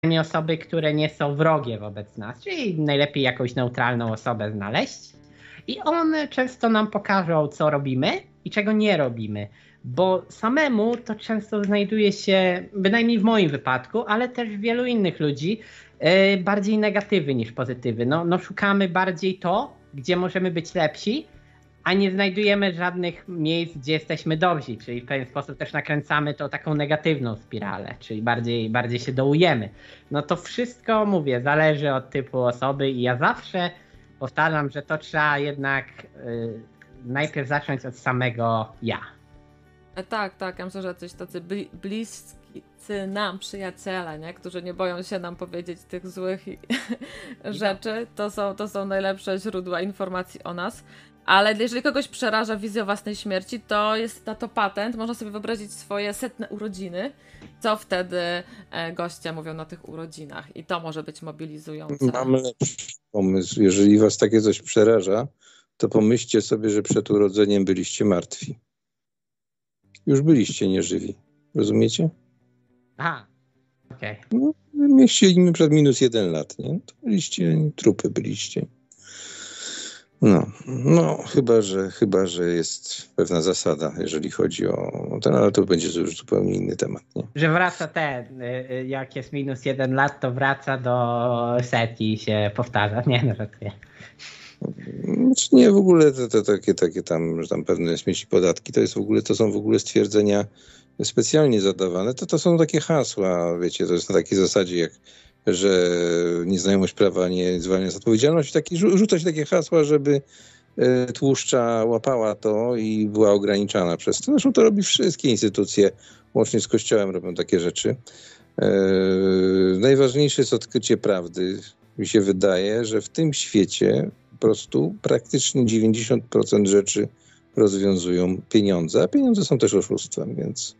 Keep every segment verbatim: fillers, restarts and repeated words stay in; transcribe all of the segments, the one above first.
osoby, które nie są wrogie wobec nas, czyli najlepiej jakąś neutralną osobę znaleźć i one często nam pokażą, co robimy i czego nie robimy, bo samemu to często znajduje się, bynajmniej w moim wypadku, ale też wielu innych ludzi, yy, bardziej negatywy niż pozytywy. No, no szukamy bardziej to, gdzie możemy być lepsi, a nie znajdujemy żadnych miejsc, gdzie jesteśmy dobrzy, czyli w pewien sposób też nakręcamy tą taką negatywną spiralę, czyli bardziej, bardziej się dołujemy. No to wszystko, mówię, zależy od typu osoby i ja zawsze powtarzam, że to trzeba jednak y, najpierw zacząć od samego ja. Tak, tak, ja myślę, że coś tacy bli- bliscy nam przyjaciele, nie? Którzy nie boją się nam powiedzieć tych złych i rzeczy, to są, to są najlepsze źródła informacji o nas. Ale jeżeli kogoś przeraża wizja własnej śmierci, to jest na to patent. Można sobie wyobrazić swoje setne urodziny, co wtedy goście mówią na tych urodzinach. I to może być mobilizujące. Mam lepszy pomysł. Jeżeli was takie coś przeraża, to pomyślcie sobie, że przed urodzeniem byliście martwi. Już byliście nieżywi. Rozumiecie? Aha, okej. Okay. No, mieściliśmy przed minus jeden lat, nie? To byliście, trupy byliście. No, no chyba, że chyba, że jest pewna zasada, jeżeli chodzi o ten, ale to będzie już zupełnie inny temat, nie? Że wraca ten, jak jest minus jeden lat, to wraca do setki i się powtarza. Nie, no żartuję. Znaczy nie, w ogóle te, te takie, takie tam, że tam pewne śmieci podatki, to jest w ogóle, to są w ogóle stwierdzenia specjalnie zadawane, to to są takie hasła, wiecie, to jest na takiej zasadzie jak że nieznajomość prawa nie zwalnia z odpowiedzialności, taki, rzuca się takie hasła, żeby y, tłuszcza łapała to i była ograniczana przez to. Zresztą to robi wszystkie instytucje, łącznie z Kościołem robią takie rzeczy. Y, najważniejsze jest odkrycie prawdy. Mi się wydaje, że w tym świecie po prostu praktycznie dziewięćdziesiąt procent rzeczy rozwiązują pieniądze, a pieniądze są też oszustwem, więc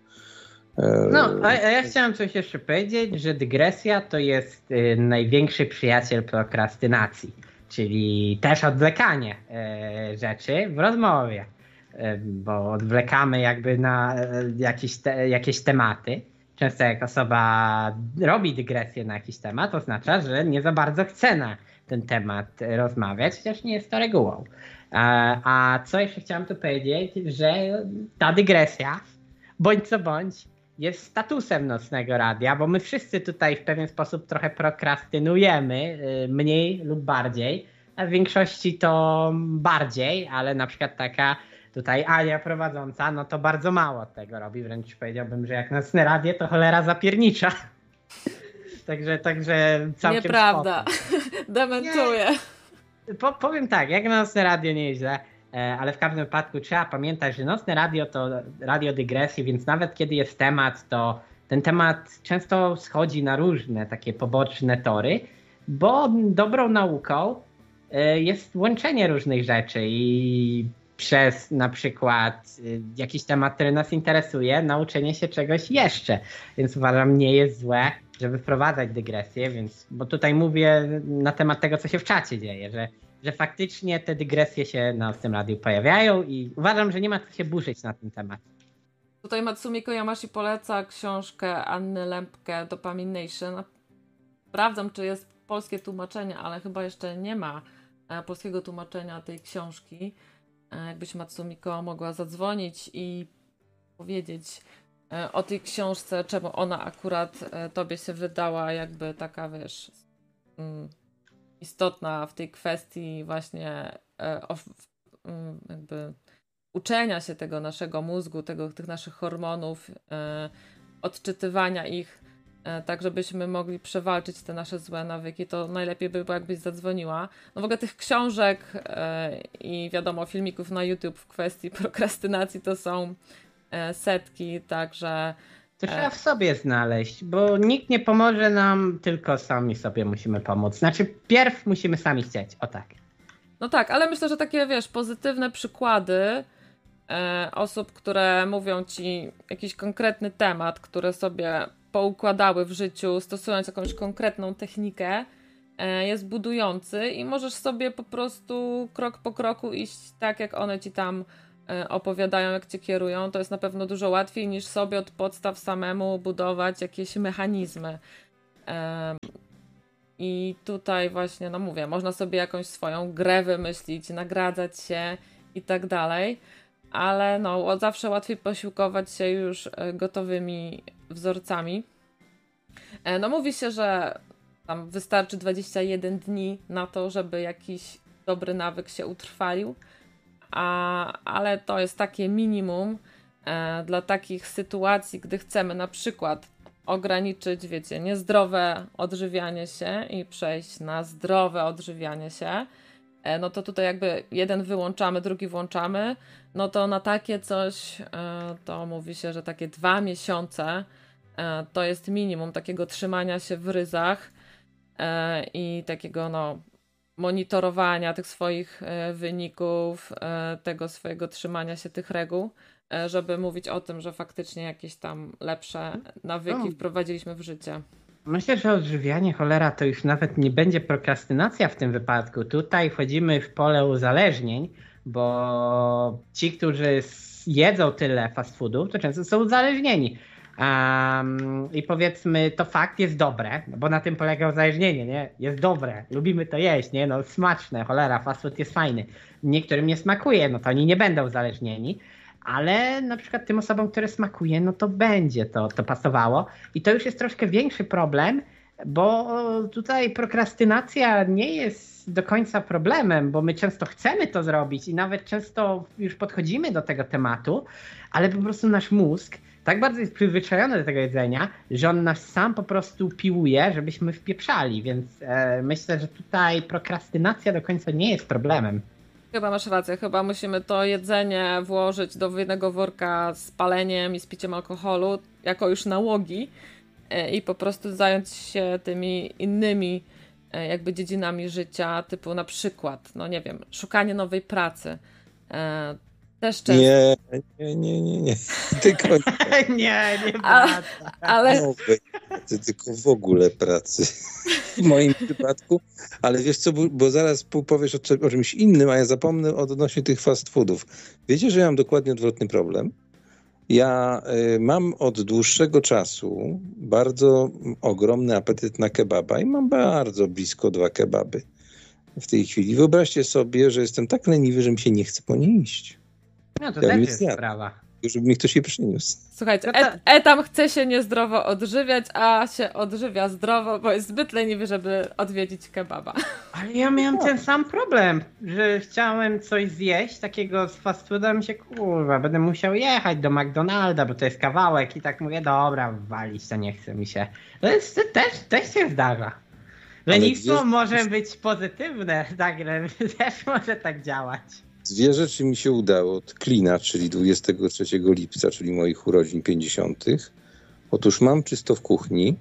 no, a ja chciałem coś jeszcze powiedzieć, że dygresja to jest y, największy przyjaciel prokrastynacji, czyli też odwlekanie y, rzeczy w rozmowie, y, bo odwlekamy jakby na y, jakieś, te, jakieś tematy. Często jak osoba robi dygresję na jakiś temat, to oznacza, że nie za bardzo chce na ten temat rozmawiać, chociaż nie jest to regułą. A, a co jeszcze chciałem tu powiedzieć, że ta dygresja, bądź co bądź, jest statusem Nocnego Radia, bo my wszyscy tutaj w pewien sposób trochę prokrastynujemy, mniej lub bardziej, a w większości to bardziej, ale na przykład taka tutaj Ania prowadząca, no to bardzo mało tego robi, wręcz powiedziałbym, że jak Nocne Radio to cholera zapiernicza. Także, także całkiem nieprawda. Dementuję. Nie, po, powiem tak, jak na Nocne Radio nieźle, ale w każdym wypadku trzeba pamiętać, że Nocne Radio to radio dygresji, więc nawet kiedy jest temat, to ten temat często schodzi na różne takie poboczne tory, bo dobrą nauką jest łączenie różnych rzeczy i przez na przykład jakiś temat, który nas interesuje, nauczenie się czegoś jeszcze. Więc uważam, nie jest złe, żeby wprowadzać dygresję, więc, bo tutaj mówię na temat tego, co się w czacie dzieje, że że faktycznie te dygresje się na tym radiu pojawiają i uważam, że nie ma co się burzyć na ten temat. Tutaj Matsumi Koyamashi poleca książkę Anny Lempke Dopamine Nation. Sprawdzam, czy jest polskie tłumaczenie, ale chyba jeszcze nie ma polskiego tłumaczenia tej książki. Jakbyś Matsumiko mogła zadzwonić i powiedzieć o tej książce, czemu ona akurat tobie się wydała jakby taka, wiesz... Mm, istotna w tej kwestii właśnie e, o, jakby uczenia się tego naszego mózgu, tego, tych naszych hormonów, e, odczytywania ich, e, tak żebyśmy mogli przewalczyć te nasze złe nawyki, to najlepiej by było, jakbyś zadzwoniła. No w ogóle tych książek e, i wiadomo filmików na YouTube w kwestii prokrastynacji to są e, setki, także to trzeba w sobie znaleźć, bo nikt nie pomoże nam, tylko sami sobie musimy pomóc. Znaczy, pierw musimy sami chcieć, o tak. No tak, ale myślę, że takie, wiesz, pozytywne przykłady e, osób, które mówią ci jakiś konkretny temat, które sobie poukładały w życiu, stosując jakąś konkretną technikę, e, jest budujący i możesz sobie po prostu krok po kroku iść tak, jak one ci tam opowiadają, jak cię kierują. To jest na pewno dużo łatwiej niż sobie od podstaw samemu budować jakieś mechanizmy. I tutaj właśnie, no mówię, można sobie jakąś swoją grę wymyślić, nagradzać się i tak dalej, ale no zawsze łatwiej posiłkować się już gotowymi wzorcami. No mówi się, że tam wystarczy dwadzieścia jeden dni na to, żeby jakiś dobry nawyk się utrwalił, a, ale to jest takie minimum e, dla takich sytuacji, gdy chcemy na przykład ograniczyć, wiecie, niezdrowe odżywianie się i przejść na zdrowe odżywianie się, e, no to tutaj jakby jeden wyłączamy, drugi włączamy, no to na takie coś e, to mówi się, że takie dwa miesiące e, to jest minimum takiego trzymania się w ryzach e, i takiego no monitorowania tych swoich e, wyników, e, tego swojego trzymania się tych reguł, e, żeby mówić o tym, że faktycznie jakieś tam lepsze nawyki no. wprowadziliśmy w życie. Myślę, że odżywianie, cholera, to już nawet nie będzie prokrastynacja w tym wypadku. Tutaj wchodzimy w pole uzależnień, bo ci, którzy jedzą tyle fast foodów, to często są uzależnieni. Um, I powiedzmy, to fakt jest dobre, bo na tym polega uzależnienie, nie? Jest dobre, lubimy to jeść, nie? No smaczne, cholera, fast food jest fajny. Niektórym nie smakuje, no to oni nie będą uzależnieni, ale na przykład tym osobom, które smakuje, no to będzie to, to pasowało. I to już jest troszkę większy problem, bo tutaj prokrastynacja nie jest do końca problemem, bo my często chcemy to zrobić i nawet często już podchodzimy do tego tematu, ale po prostu nasz mózg tak bardzo jest przyzwyczajony do tego jedzenia, że on nas sam po prostu piłuje, żebyśmy wpieprzali, więc e, myślę, że tutaj prokrastynacja do końca nie jest problemem. Chyba masz rację, chyba musimy to jedzenie włożyć do jednego worka z paleniem i z piciem alkoholu jako już nałogi e, i po prostu zająć się tymi innymi e, jakby dziedzinami życia, typu na przykład, no nie wiem, szukanie nowej pracy. E, Też często. Nie, nie, nie, nie, nie. Tylko nie, nie, nie praca. Ale... Nowej pracy, tylko w ogóle pracy. W moim przypadku. Ale wiesz co, bo, bo zaraz powiesz o, o czymś innym, a ja zapomnę odnośnie tych fast foodów. Wiecie, że ja mam dokładnie odwrotny problem? Ja y, mam od dłuższego czasu bardzo ogromny apetyt na kebaba i mam bardzo blisko dwa kebaby w tej chwili. Wyobraźcie sobie, że jestem tak leniwy, że mi się nie chce po nie iść. No to ja też jest zjadł. Sprawa. Żeby mi ktoś je przyniósł. Słuchajcie, et, Etam chce się niezdrowo odżywiać, a się odżywia zdrowo, bo jest zbyt leniwy, żeby odwiedzić kebaba. Ale ja miałem ten sam problem, że chciałem coś zjeść takiego z fast foodem, się kurwa, będę musiał jechać do McDonalda, bo to jest kawałek i tak mówię, dobra, walić to nie chce mi się. To, jest, to też, też się zdarza. Lenistwo dwie... może być pozytywne, tak, też może tak działać. Dwie rzeczy mi się udało od klina, czyli dwudziestego trzeciego lipca, czyli moich urodzin pięćdziesiątych. Otóż mam czysto w kuchni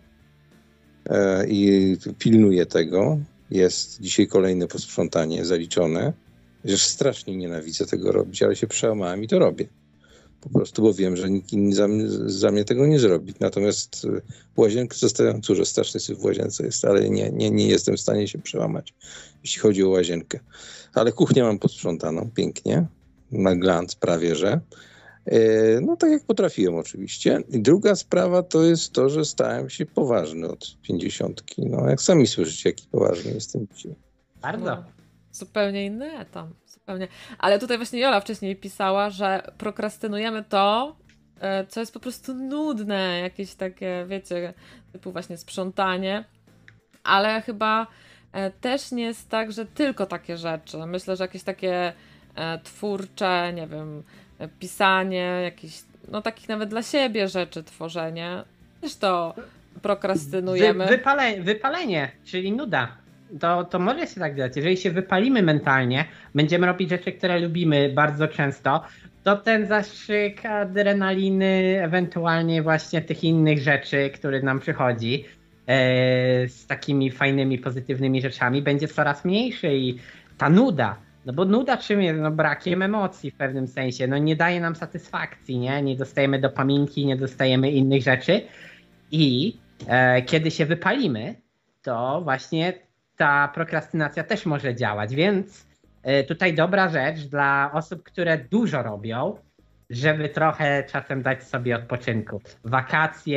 e, i pilnuję tego. Jest dzisiaj kolejne posprzątanie zaliczone. Przecież strasznie nienawidzę tego robić, ale się przełamałem i to robię. Po prostu, bo wiem, że nikt inny za mnie, za mnie tego nie zrobi. Natomiast łazienkę zostawiam, cóż, straszny syf w łazience jest, ale nie, nie, nie jestem w stanie się przełamać, jeśli chodzi o łazienkę. Ale kuchnię mam posprzątaną pięknie, na glans prawie, że. No tak jak potrafiłem oczywiście. I druga sprawa to jest to, że stałem się poważny od pięćdziesiątki. No jak sami słyszycie, jaki poważny jestem dzisiaj. Bardzo. No, zupełnie inny etam. Zupełnie. Ale tutaj właśnie Jola wcześniej pisała, że prokrastynujemy to, co jest po prostu nudne. Jakieś takie, wiecie, typu właśnie sprzątanie. Ale chyba też nie jest tak, że tylko takie rzeczy. Myślę, że jakieś takie twórcze, nie wiem, pisanie, jakieś, no takich nawet dla siebie rzeczy tworzenie. Też to prokrastynujemy. Wy, wypale, wypalenie, czyli nuda. To, to może się tak dziać. Jeżeli się wypalimy mentalnie, będziemy robić rzeczy, które lubimy bardzo często, to ten zastrzyk adrenaliny, ewentualnie właśnie tych innych rzeczy, który nam przychodzi e, z takimi fajnymi, pozytywnymi rzeczami, będzie coraz mniejszy i ta nuda, no bo nuda czym jest? No brakiem emocji w pewnym sensie, no nie daje nam satysfakcji, nie? Nie dostajemy dopamianki, nie dostajemy innych rzeczy i e, kiedy się wypalimy, to właśnie ta prokrastynacja też może działać, więc tutaj dobra rzecz dla osób, które dużo robią, żeby trochę czasem dać sobie odpoczynku. Wakacje,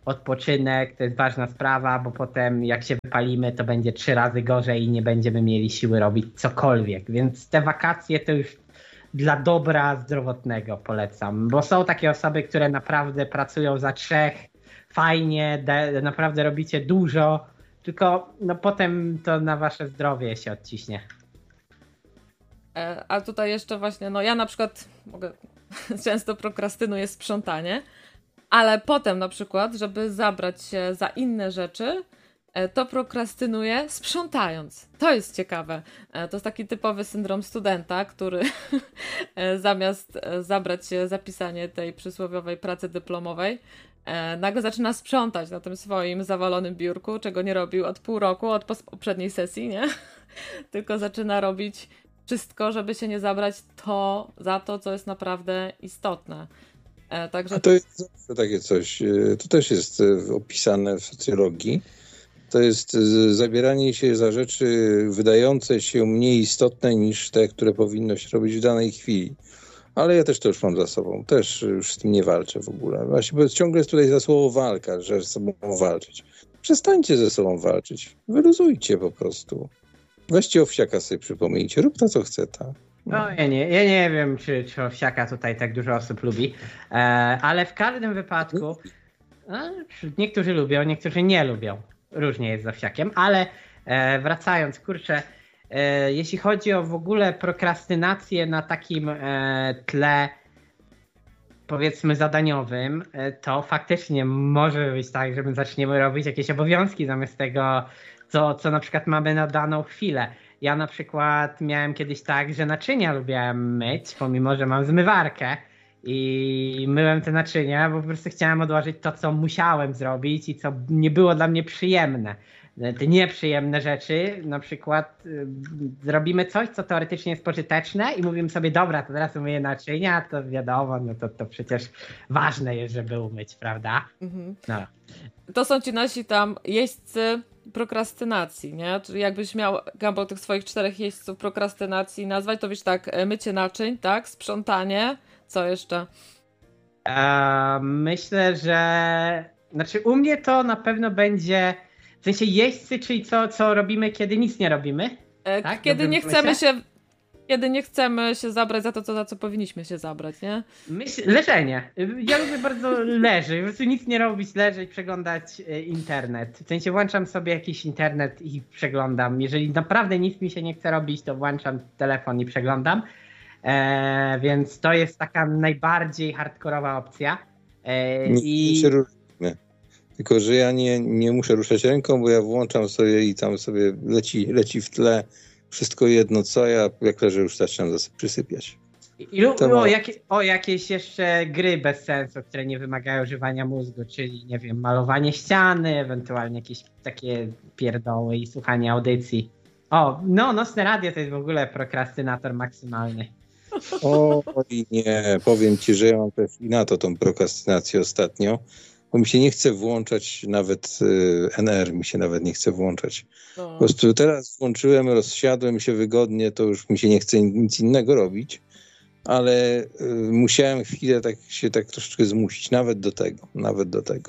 odpoczynek to jest ważna sprawa, bo potem jak się wypalimy, to będzie trzy razy gorzej i nie będziemy mieli siły robić cokolwiek. Więc te wakacje to już dla dobra zdrowotnego polecam, bo są takie osoby, które naprawdę pracują za trzech, fajnie, de, naprawdę robicie dużo, tylko no potem to na wasze zdrowie się odciśnie. A tutaj jeszcze właśnie, no ja na przykład mogę, często prokrastynuję sprzątanie, ale potem na przykład, żeby zabrać się za inne rzeczy, to prokrastynuję sprzątając. To jest ciekawe. To jest taki typowy syndrom studenta, który zamiast zabrać się za pisanie tej przysłowiowej pracy dyplomowej, nagle zaczyna sprzątać na tym swoim zawalonym biurku, czego nie robił od pół roku, od poprzedniej sesji, nie? Tylko zaczyna robić wszystko, żeby się nie zabrać to za to, co jest naprawdę istotne. Także... A to jest takie coś, to też jest opisane w socjologii. To jest zabieranie się za rzeczy wydające się mniej istotne niż te, które powinno się robić w danej chwili. Ale ja też to już mam za sobą. Też już z tym nie walczę w ogóle. Właśnie, bo ciągle jest tutaj za słowo walka, że ze sobą walczyć. Przestańcie ze sobą walczyć. Wyluzujcie po prostu. Weźcie Owsiaka sobie przypomnijcie. Rób to, co chce ta. No, ja nie, ja nie wiem, czy, czy Owsiaka tutaj tak dużo osób lubi, e, ale w każdym wypadku no, niektórzy lubią, niektórzy nie lubią. Różnie jest z Owsiakiem, ale e, wracając, kurczę, e, jeśli chodzi o w ogóle prokrastynację na takim e, tle powiedzmy zadaniowym, e, to faktycznie może być tak, że my zaczniemy robić jakieś obowiązki zamiast tego, co, co na przykład mamy na daną chwilę. Ja na przykład miałem kiedyś tak, że naczynia lubiłem myć, pomimo że mam zmywarkę i myłem te naczynia, bo po prostu chciałem odłożyć to, co musiałem zrobić i co nie było dla mnie przyjemne. Te nieprzyjemne rzeczy, na przykład y, zrobimy coś, co teoretycznie jest pożyteczne i mówimy sobie, dobra, to teraz umyję naczynia, to wiadomo, no to, to przecież ważne jest, żeby umyć, prawda? Mhm. No. To są ci nasi tam jeźdźcy prokrastynacji, nie? Czyli jakbyś miał, Gumball, tych swoich czterech jeźdźców prokrastynacji nazwać, to wiesz tak, mycie naczyń, tak? Sprzątanie, co jeszcze? E, myślę, że znaczy u mnie to na pewno będzie w sensie jeźdźcy, czyli co, co robimy, kiedy nic nie robimy. E, tak? Kiedy nie chcemy się Kiedy nie chcemy się zabrać za to, co, za co powinniśmy się zabrać, nie? Myśl, leżenie. Ja lubię bardzo leżeć, po prostu nic nie robić, leżeć, przeglądać internet. W sensie włączam sobie jakiś internet i przeglądam. Jeżeli naprawdę nic mi się nie chce robić, to włączam telefon i przeglądam. E, więc to jest taka najbardziej hardkorowa opcja. E, nie, i... nie ruszamy. Tylko, że ja nie, nie muszę ruszać ręką, bo ja włączam sobie i tam sobie leci, leci w tle wszystko jedno co, ja jak leżę już zaczynam przysypiać. I to... o, jakie, o jakieś jeszcze gry bez sensu, które nie wymagają używania mózgu, czyli nie wiem, malowanie ściany, ewentualnie jakieś takie pierdoły i słuchanie audycji. O, no, nocne radio to jest w ogóle prokrastynator maksymalny. Oj nie, powiem ci, że ja mam też i na to tą prokrastynację ostatnio, bo mi się nie chce włączać nawet N R, mi się nawet nie chce włączać. No. Po prostu teraz włączyłem, rozsiadłem się wygodnie, to już mi się nie chce nic innego robić, ale y, musiałem chwilę tak się tak troszeczkę zmusić, nawet do tego, nawet do tego.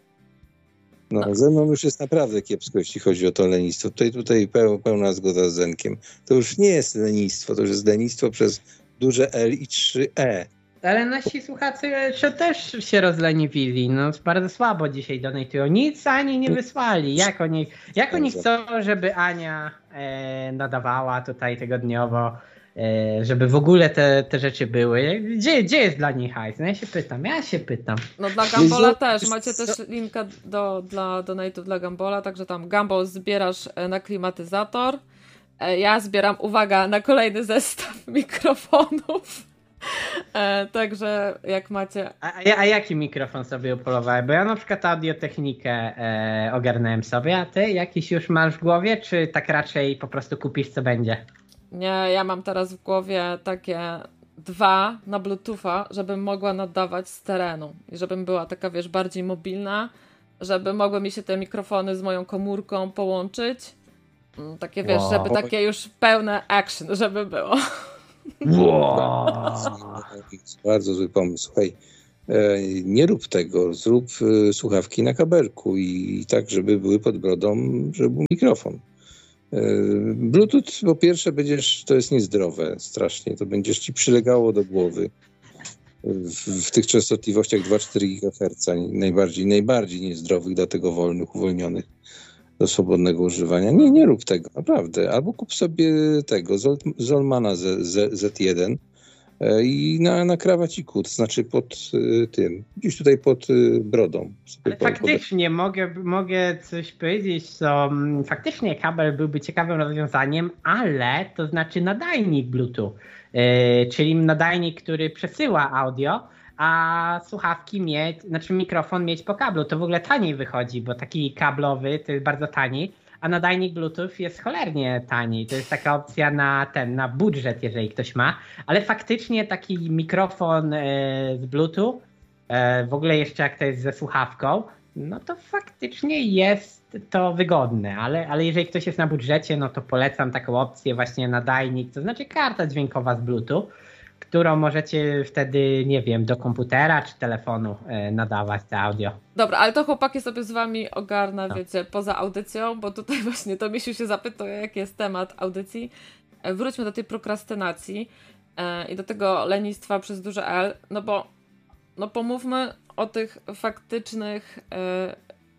No, ze mną już jest naprawdę kiepsko, jeśli chodzi o to lenistwo. Tutaj, tutaj pełna zgoda z Zenkiem. To już nie jest lenistwo, to już jest lenistwo przez duże L i trzy E. Ale nasi słuchacze też się rozleniwili. No bardzo słabo dzisiaj donatują. Nic ani nie wysłali. Jak oni, jak oni chcą, żeby Ania e, nadawała tutaj tygodniowo, e, żeby w ogóle te, te rzeczy były? Gdzie, gdzie jest dla nich hajs? No ja się pytam, ja się pytam. No dla Gumbola też. Macie też linka do, dla donate'ów dla Gumbola, także tam Gumball zbierasz na klimatyzator. Ja zbieram, uwaga, na kolejny zestaw mikrofonów. E, także jak macie... A, a, a jaki mikrofon sobie upolowałeś? Bo ja na przykład audiotechnikę e, ogarnąłem sobie, a ty jakiś już masz w głowie, czy tak raczej po prostu kupisz co będzie? Nie, ja mam teraz w głowie takie dwa na Bluetootha, żebym mogła nadawać z terenu i żebym była taka, wiesz, bardziej mobilna, żeby mogły mi się te mikrofony z moją komórką połączyć. Takie, wiesz, wow. Żeby takie już pełne action, żeby było. Wow. Bardzo zły pomysł. Słuchaj, Nie rób tego, zrób słuchawki na kabelku i tak, żeby były pod brodą, żeby był mikrofon. Bluetooth po pierwsze będziesz, to jest niezdrowe strasznie, to będziesz ci przylegało do głowy w, w tych częstotliwościach dwa przecinek cztery gigaherca, najbardziej, najbardziej niezdrowych, dlatego wolnych, uwolnionych do swobodnego używania. Nie, nie rób tego, naprawdę. Albo kup sobie tego, Zolmana Z jeden i na, na krawaciku, to znaczy pod y, tym, gdzieś tutaj pod y, brodą. Ale faktycznie mogę, mogę coś powiedzieć, co m, faktycznie kabel byłby ciekawym rozwiązaniem, ale to znaczy nadajnik Bluetooth, y, czyli nadajnik, który przesyła audio, a słuchawki mieć, znaczy mikrofon mieć po kablu. To w ogóle taniej wychodzi, bo taki kablowy to jest bardzo tani, a nadajnik Bluetooth jest cholernie tani. To jest taka opcja na ten, na budżet, jeżeli ktoś ma, ale faktycznie taki mikrofon e, z Bluetooth, e, w ogóle jeszcze jak to jest ze słuchawką, no to faktycznie jest to wygodne, ale, ale jeżeli ktoś jest na budżecie, no to polecam taką opcję właśnie nadajnik, to znaczy karta dźwiękowa z Bluetooth, którą możecie wtedy, nie wiem, do komputera czy telefonu e, nadawać te audio. Dobra, ale to chłopaki sobie z wami ogarnę, no. Wiecie, poza audycją, bo tutaj właśnie to Misiu się zapytał, jaki jest temat audycji. E, wróćmy do tej prokrastynacji e, i do tego lenistwa przez duże L, no bo no pomówmy o tych faktycznych e,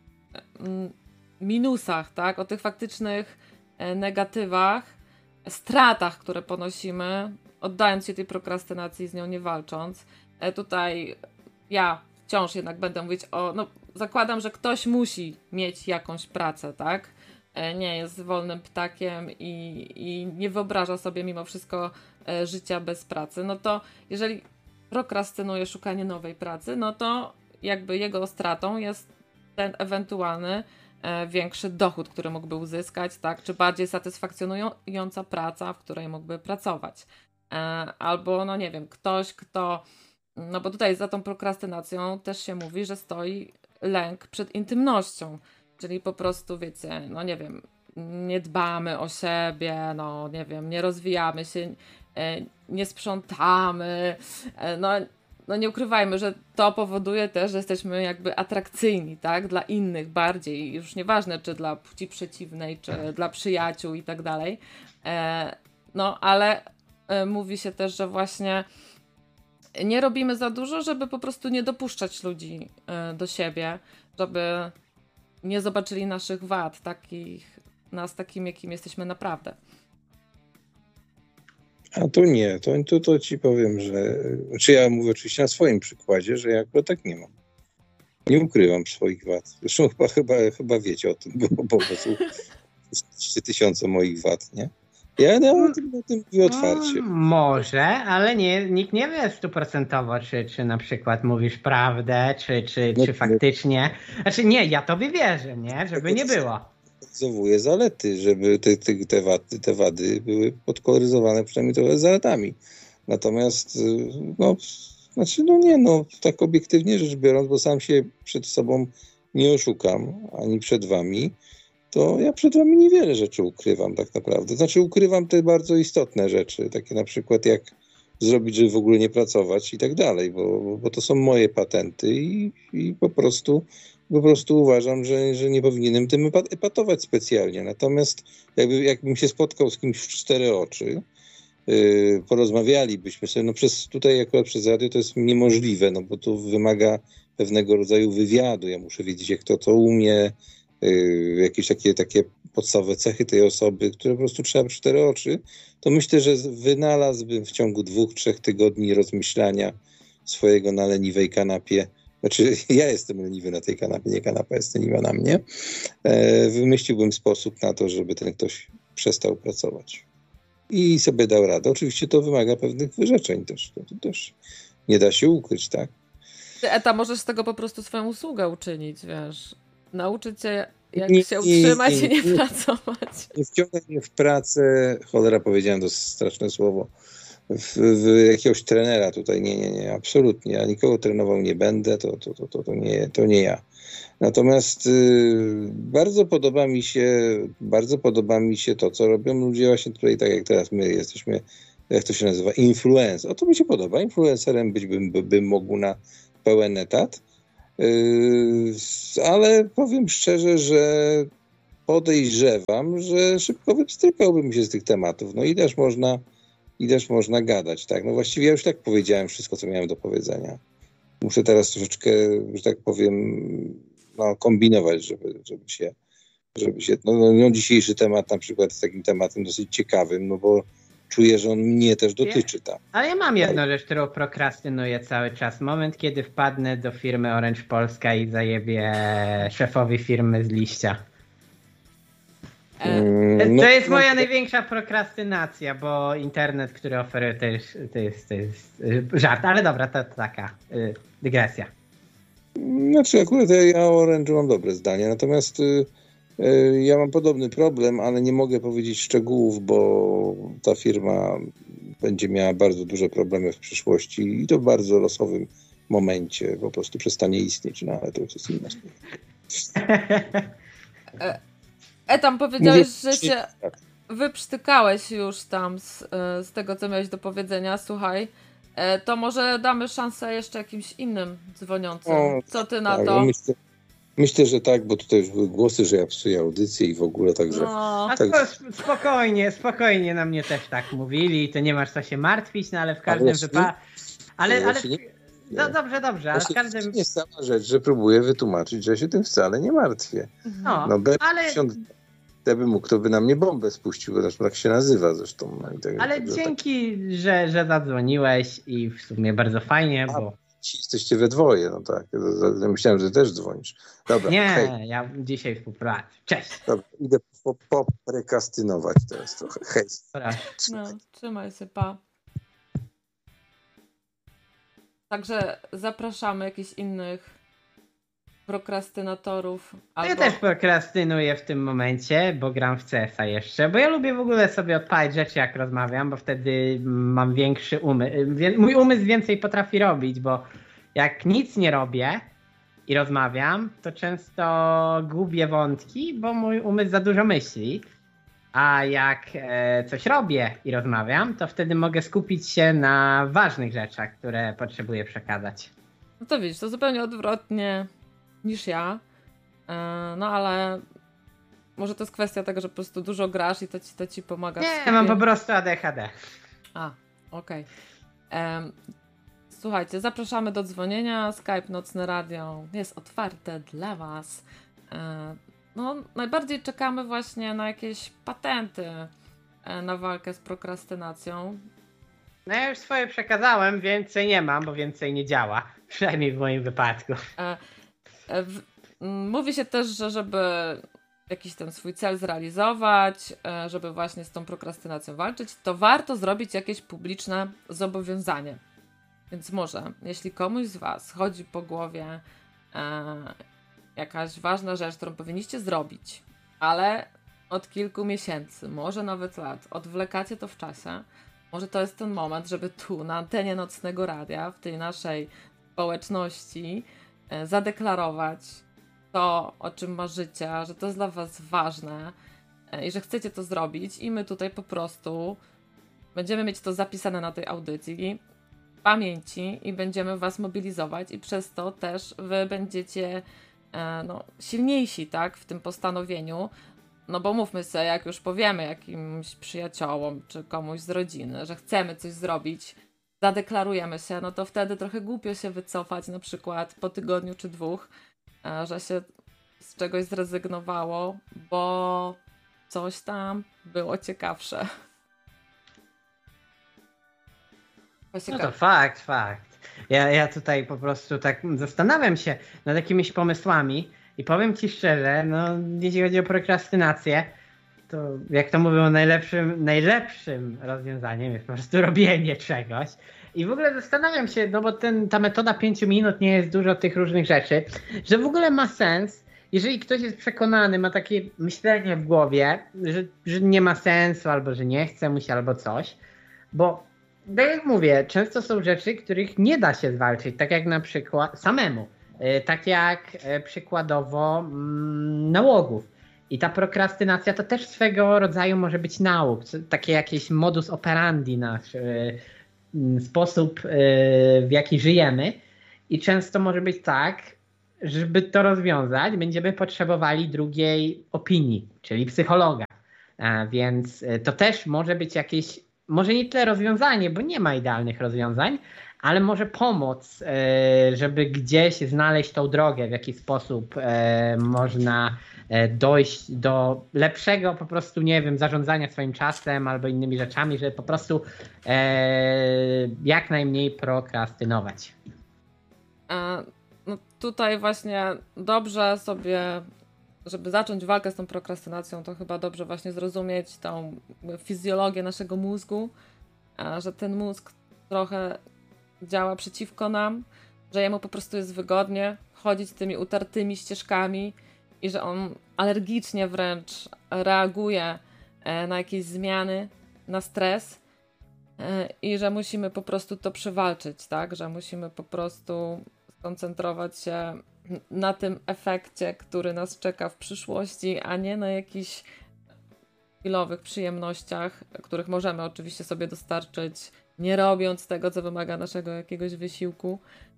m, minusach, tak? O tych faktycznych e, negatywach, stratach, które ponosimy, oddając się tej prokrastynacji, z nią nie walcząc. E, tutaj ja wciąż jednak będę mówić o... No, zakładam, że ktoś musi mieć jakąś pracę, tak? E, nie jest wolnym ptakiem i, i nie wyobraża sobie mimo wszystko e, życia bez pracy. No to jeżeli prokrastynuje szukanie nowej pracy, no to jakby jego stratą jest ten ewentualny e, większy dochód, który mógłby uzyskać, tak? Czy bardziej satysfakcjonująca praca, w której mógłby pracować. Albo, no nie wiem, ktoś, kto, no bo tutaj za tą prokrastynacją też się mówi, że stoi lęk przed intymnością, czyli po prostu, wiecie, no nie wiem, nie dbamy o siebie, no nie wiem, nie rozwijamy się, nie sprzątamy, no, no nie ukrywajmy, że to powoduje też, że jesteśmy jakby atrakcyjni, tak, dla innych bardziej, już nieważne, czy dla płci przeciwnej, czy dla przyjaciół i tak dalej, no ale mówi się też, że właśnie nie robimy za dużo, żeby po prostu nie dopuszczać ludzi do siebie, żeby nie zobaczyli naszych wad, takich, nas takim, jakim jesteśmy naprawdę. A tu nie, to, to, to ci powiem, że... Czy ja mówię oczywiście na swoim przykładzie, że ja akurat tak nie mam. Nie ukrywam swoich wad. Zresztą chyba, chyba, chyba wiecie o tym, bo po prostu trzy tysiące moich wad, nie? Ja no, o tym, o tym mówię otwarcie. No, może, ale nie, nikt nie wie stuprocentowo, czy, czy na przykład mówisz prawdę, czy, czy, no, czy faktycznie... Znaczy nie, ja tobie wierzę, nie? Żeby nie było. Zachowuję zalety, żeby te, te, te, wady, te wady były podkoloryzowane przynajmniej trochę zaletami. Natomiast, no, znaczy, no nie, no, tak obiektywnie rzecz biorąc, bo sam się przed sobą nie oszukam, ani przed wami, to ja przed wami niewiele rzeczy ukrywam tak naprawdę. Znaczy ukrywam te bardzo istotne rzeczy, takie na przykład jak zrobić, żeby w ogóle nie pracować i tak dalej, bo, bo to są moje patenty i, i po prostu po prostu uważam, że, że nie powinienem tym epatować specjalnie. Natomiast jakby, jakbym się spotkał z kimś w cztery oczy, yy, porozmawialibyśmy sobie, no przez, tutaj akurat przez radio to jest niemożliwe, no bo to wymaga pewnego rodzaju wywiadu. Ja muszę wiedzieć, jak to to umie, yy, jakieś takie, takie podstawowe cechy tej osoby, które po prostu trzeba w cztery oczy, to myślę, że wynalazłbym w ciągu dwóch, trzech tygodni rozmyślania swojego na leniwej kanapie. Znaczy, ja jestem leniwy na tej kanapie, nie kanapa jest leniwa na mnie. E, wymyśliłbym sposób na to, żeby ten ktoś przestał pracować. I sobie dał radę. Oczywiście to wymaga pewnych wyrzeczeń też. To, to też nie da się ukryć, tak? Ty, Eta, możesz z tego po prostu swoją usługę uczynić, wiesz. Nauczyć się, jak nie, się utrzymać nie, i nie, nie pracować. Nie wciągaj mnie w pracę, cholera, powiedziałem to straszne słowo, w, w jakiegoś trenera tutaj. Nie, nie, nie, absolutnie. Ja nikogo trenował nie będę, to, to, to, to, to, nie, to nie ja. Natomiast y, bardzo podoba mi się, bardzo podoba mi się to, co robią ludzie właśnie tutaj, tak jak teraz my jesteśmy, jak to się nazywa, influencer. O, to mi się podoba. Influencerem być bym, bym mógł na, pełen etat, ale powiem szczerze, że podejrzewam, że szybko wystykałbym się z tych tematów. No i też można, i też można gadać, tak? No właściwie ja już tak powiedziałem wszystko, co miałem do powiedzenia. Muszę teraz troszeczkę, że tak powiem, no, kombinować, żeby, żeby się, żeby się no, no, no dzisiejszy temat na przykład jest takim tematem dosyć ciekawym, no bo czuję, że on mnie też dotyczy, tak. Ale ja mam jedną rzecz, którą prokrastynuję cały czas. Moment, kiedy wpadnę do firmy Orange Polska i zajebię szefowi firmy z liścia. Mm, to no, jest moja no, największa prokrastynacja, bo internet, który oferuje, to jest, to jest, to jest żart. Ale dobra, to, to taka y, dygresja. Znaczy akurat ja o Orange mam dobre zdanie, natomiast y, y, ja mam podobny problem, ale nie mogę powiedzieć szczegółów, bo ta firma będzie miała bardzo duże problemy w przyszłości i to w bardzo losowym momencie po prostu przestanie istnieć, no ale to już jest inna sprawa. E, tam powiedziałeś, że się wyprztykałeś już tam z, z tego, co miałeś do powiedzenia. Słuchaj, to może damy szansę jeszcze jakimś innym dzwoniącym. Co ty na tak, to? Myślę, myślę, że tak, bo tutaj już były głosy, że ja psuję audycję i w ogóle, także... No. A to spokojnie, spokojnie na mnie też tak mówili, to nie masz co się martwić, no ale w każdym wypadku... Ale, ale... No dobrze, dobrze, ale w każdym... To jest sama rzecz, że próbuję wytłumaczyć, że się tym wcale nie martwię. No, no ale... Gdyby mógł, to by na mnie bombę spuścił, bo zresztą tak się nazywa zresztą. No i tak, ale tak, dzięki, tak. że, że zadzwoniłeś i w sumie bardzo fajnie, A, bo... Jesteście we dwoje, no tak. Ja myślałem, że też dzwonisz. Dobra, nie, hej. Ja dzisiaj współpracę. Cześć. Dobra, idę poprekastynować po teraz trochę. Hej. No, trzymaj się, pa. Także zapraszamy jakichś innych prokrastynatorów. Albo... Ja też prokrastynuję w tym momencie, bo gram w C S a jeszcze, bo ja lubię w ogóle sobie odpalić rzeczy, jak rozmawiam, bo wtedy mam większy umysł. Mój umysł więcej potrafi robić, bo jak nic nie robię i rozmawiam, to często gubię wątki, bo mój umysł za dużo myśli. A jak e, coś robię i rozmawiam, to wtedy mogę skupić się na ważnych rzeczach, które potrzebuję przekazać. No to widzisz, to zupełnie odwrotnie niż ja. E, no ale może to jest kwestia tego, że po prostu dużo grasz i to ci, to ci pomaga. Nie, mam po prostu A D H D. A, okej. Okay. Słuchajcie, zapraszamy do dzwonienia. Skype Nocne Radio jest otwarte dla was. E, No, najbardziej czekamy właśnie na jakieś patenty na walkę z prokrastynacją. No ja już swoje przekazałem, więcej nie mam, bo więcej nie działa. Przynajmniej w moim wypadku. E, e, w, mówi się też, że żeby jakiś ten swój cel zrealizować, e, żeby właśnie z tą prokrastynacją walczyć, to warto zrobić jakieś publiczne zobowiązanie. Więc może, jeśli komuś z was chodzi po głowie e, jakaś ważna rzecz, którą powinniście zrobić, ale od kilku miesięcy, może nawet lat, odwlekacie to w czasie, może to jest ten moment, żeby tu na antenie Nocnego Radia, w tej naszej społeczności e, zadeklarować to, o czym marzycie, że to jest dla was ważne e, i że chcecie to zrobić i my tutaj po prostu będziemy mieć to zapisane na tej audycji w pamięci i będziemy was mobilizować i przez to też wy będziecie no, silniejsi, tak, w tym postanowieniu, no bo mówmy sobie, jak już powiemy jakimś przyjaciołom, czy komuś z rodziny, że chcemy coś zrobić, zadeklarujemy się, no to wtedy trochę głupio się wycofać, na przykład po tygodniu czy dwóch, że się z czegoś zrezygnowało, bo coś tam było ciekawsze. No to fakt, fakt. Ja, ja tutaj po prostu tak zastanawiam się nad jakimiś pomysłami i powiem ci szczerze, no jeśli chodzi o prokrastynację, to jak to mówią, najlepszym, najlepszym rozwiązaniem jest po prostu robienie czegoś. I w ogóle zastanawiam się, no bo ten, ta metoda pięciu minut nie jest dużo tych różnych rzeczy, że w ogóle ma sens, jeżeli ktoś jest przekonany, ma takie myślenie w głowie, że, że nie ma sensu, albo że nie chce mu się, albo coś, bo tak jak mówię, często są rzeczy, których nie da się zwalczyć, tak jak na przykład samemu, tak jak przykładowo mm, nałogów. I ta prokrastynacja to też swego rodzaju może być nauk, takie jakieś modus operandi nasz, sposób w jaki żyjemy. i często może być tak, żeby to rozwiązać, będziemy potrzebowali drugiej opinii, czyli psychologa. A więc to też może być jakieś, może nie tyle rozwiązanie, bo nie ma idealnych rozwiązań, ale może pomoc, żeby gdzieś znaleźć tą drogę, w jaki sposób można dojść do lepszego po prostu, nie wiem, zarządzania swoim czasem albo innymi rzeczami, żeby po prostu jak najmniej prokrastynować. A, no tutaj właśnie dobrze sobie, żeby zacząć walkę z tą prokrastynacją, to chyba dobrze właśnie zrozumieć tą fizjologię naszego mózgu, że ten mózg trochę działa przeciwko nam, że jemu po prostu jest wygodnie chodzić tymi utartymi ścieżkami i że on alergicznie wręcz reaguje na jakieś zmiany, na stres i że musimy po prostu to przewalczyć, tak? Że musimy po prostu skoncentrować się na tym efekcie, który nas czeka w przyszłości, a nie na jakichś chwilowych przyjemnościach, których możemy oczywiście sobie dostarczyć, nie robiąc tego, co wymaga naszego jakiegoś wysiłku,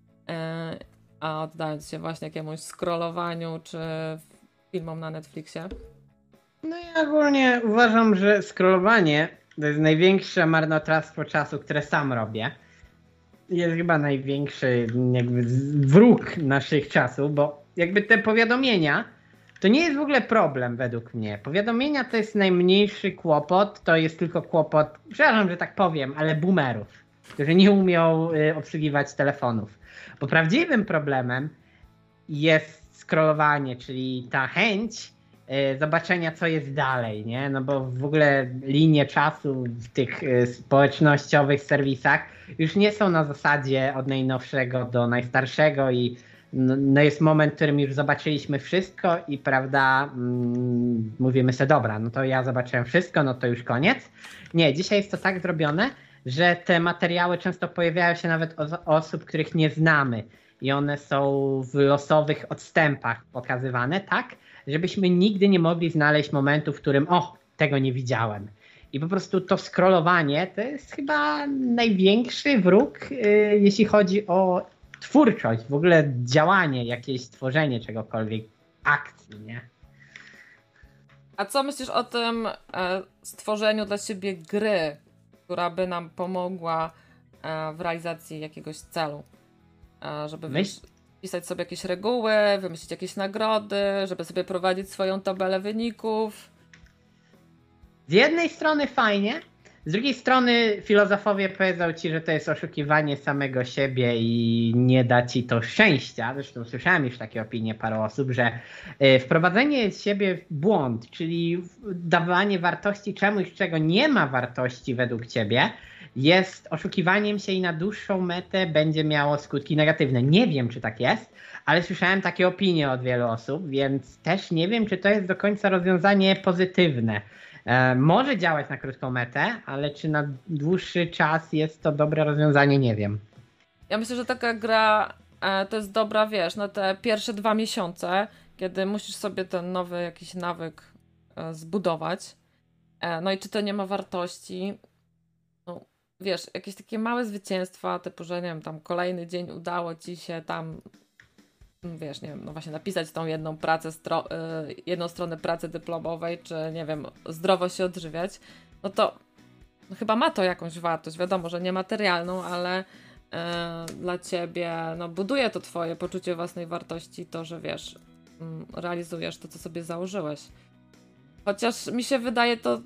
a oddając się właśnie jakiemuś scrollowaniu czy filmom na Netflixie. No ja ogólnie uważam, że scrollowanie to jest największe marnotrawstwo czasu, które sam robię. Jest chyba największy jakby wróg naszych czasów, bo jakby te powiadomienia to nie jest w ogóle problem według mnie. Powiadomienia to jest najmniejszy kłopot, to jest tylko kłopot, przepraszam, że tak powiem, ale boomerów, którzy nie umią y, obsługiwać telefonów. Bo prawdziwym problemem jest scrollowanie, czyli ta chęć y, zobaczenia, co jest dalej, nie? No bo w ogóle linie czasu w tych y, społecznościowych serwisach już nie są na zasadzie od najnowszego do najstarszego i no, no jest moment, w którym już zobaczyliśmy wszystko i prawda, mm, mówimy sobie, dobra, no to ja zobaczyłem wszystko, no to już koniec. Nie, dzisiaj jest to tak zrobione, że te materiały często pojawiają się nawet od osób, których nie znamy i one są w losowych odstępach pokazywane, tak, żebyśmy nigdy nie mogli znaleźć momentu, w którym o, tego nie widziałem. I po prostu to scrollowanie to jest chyba największy wróg, yy, jeśli chodzi o twórczość, w ogóle działanie, jakieś tworzenie czegokolwiek, akcji, nie? A co myślisz o tym e, stworzeniu dla siebie gry, która by nam pomogła e, w realizacji jakiegoś celu? E, żeby Myśl... wpisać sobie jakieś reguły, wymyślić jakieś nagrody, żeby sobie prowadzić swoją tabelę wyników. Z jednej strony fajnie, z drugiej strony filozofowie powiedzą ci, że to jest oszukiwanie samego siebie i nie da ci to szczęścia. Zresztą słyszałem już takie opinie paru osób, że wprowadzenie siebie w błąd, czyli dawanie wartości czemuś, czego nie ma wartości według ciebie, jest oszukiwaniem się i na dłuższą metę będzie miało skutki negatywne. Nie wiem, czy tak jest, ale słyszałem takie opinie od wielu osób, więc też nie wiem, czy to jest do końca rozwiązanie pozytywne. E, może działać na krótką metę, ale czy na dłuższy czas jest to dobre rozwiązanie, nie wiem. Ja myślę, że taka gra e, to jest dobra, wiesz, na te pierwsze dwa miesiące, kiedy musisz sobie ten nowy jakiś nawyk e, zbudować. E, no i czy to nie ma wartości? No, wiesz, jakieś takie małe zwycięstwa, typu, że nie wiem, tam kolejny dzień udało ci się tam, wiesz, nie wiem, no właśnie napisać tą jedną pracę, stro, y, jedną stronę pracy dyplomowej, czy nie wiem, zdrowo się odżywiać, no to no chyba ma to jakąś wartość, wiadomo, że niematerialną, ale y, dla ciebie, no buduje to twoje poczucie własnej wartości, to, że wiesz, y, realizujesz to, co sobie założyłeś. Chociaż mi się wydaje to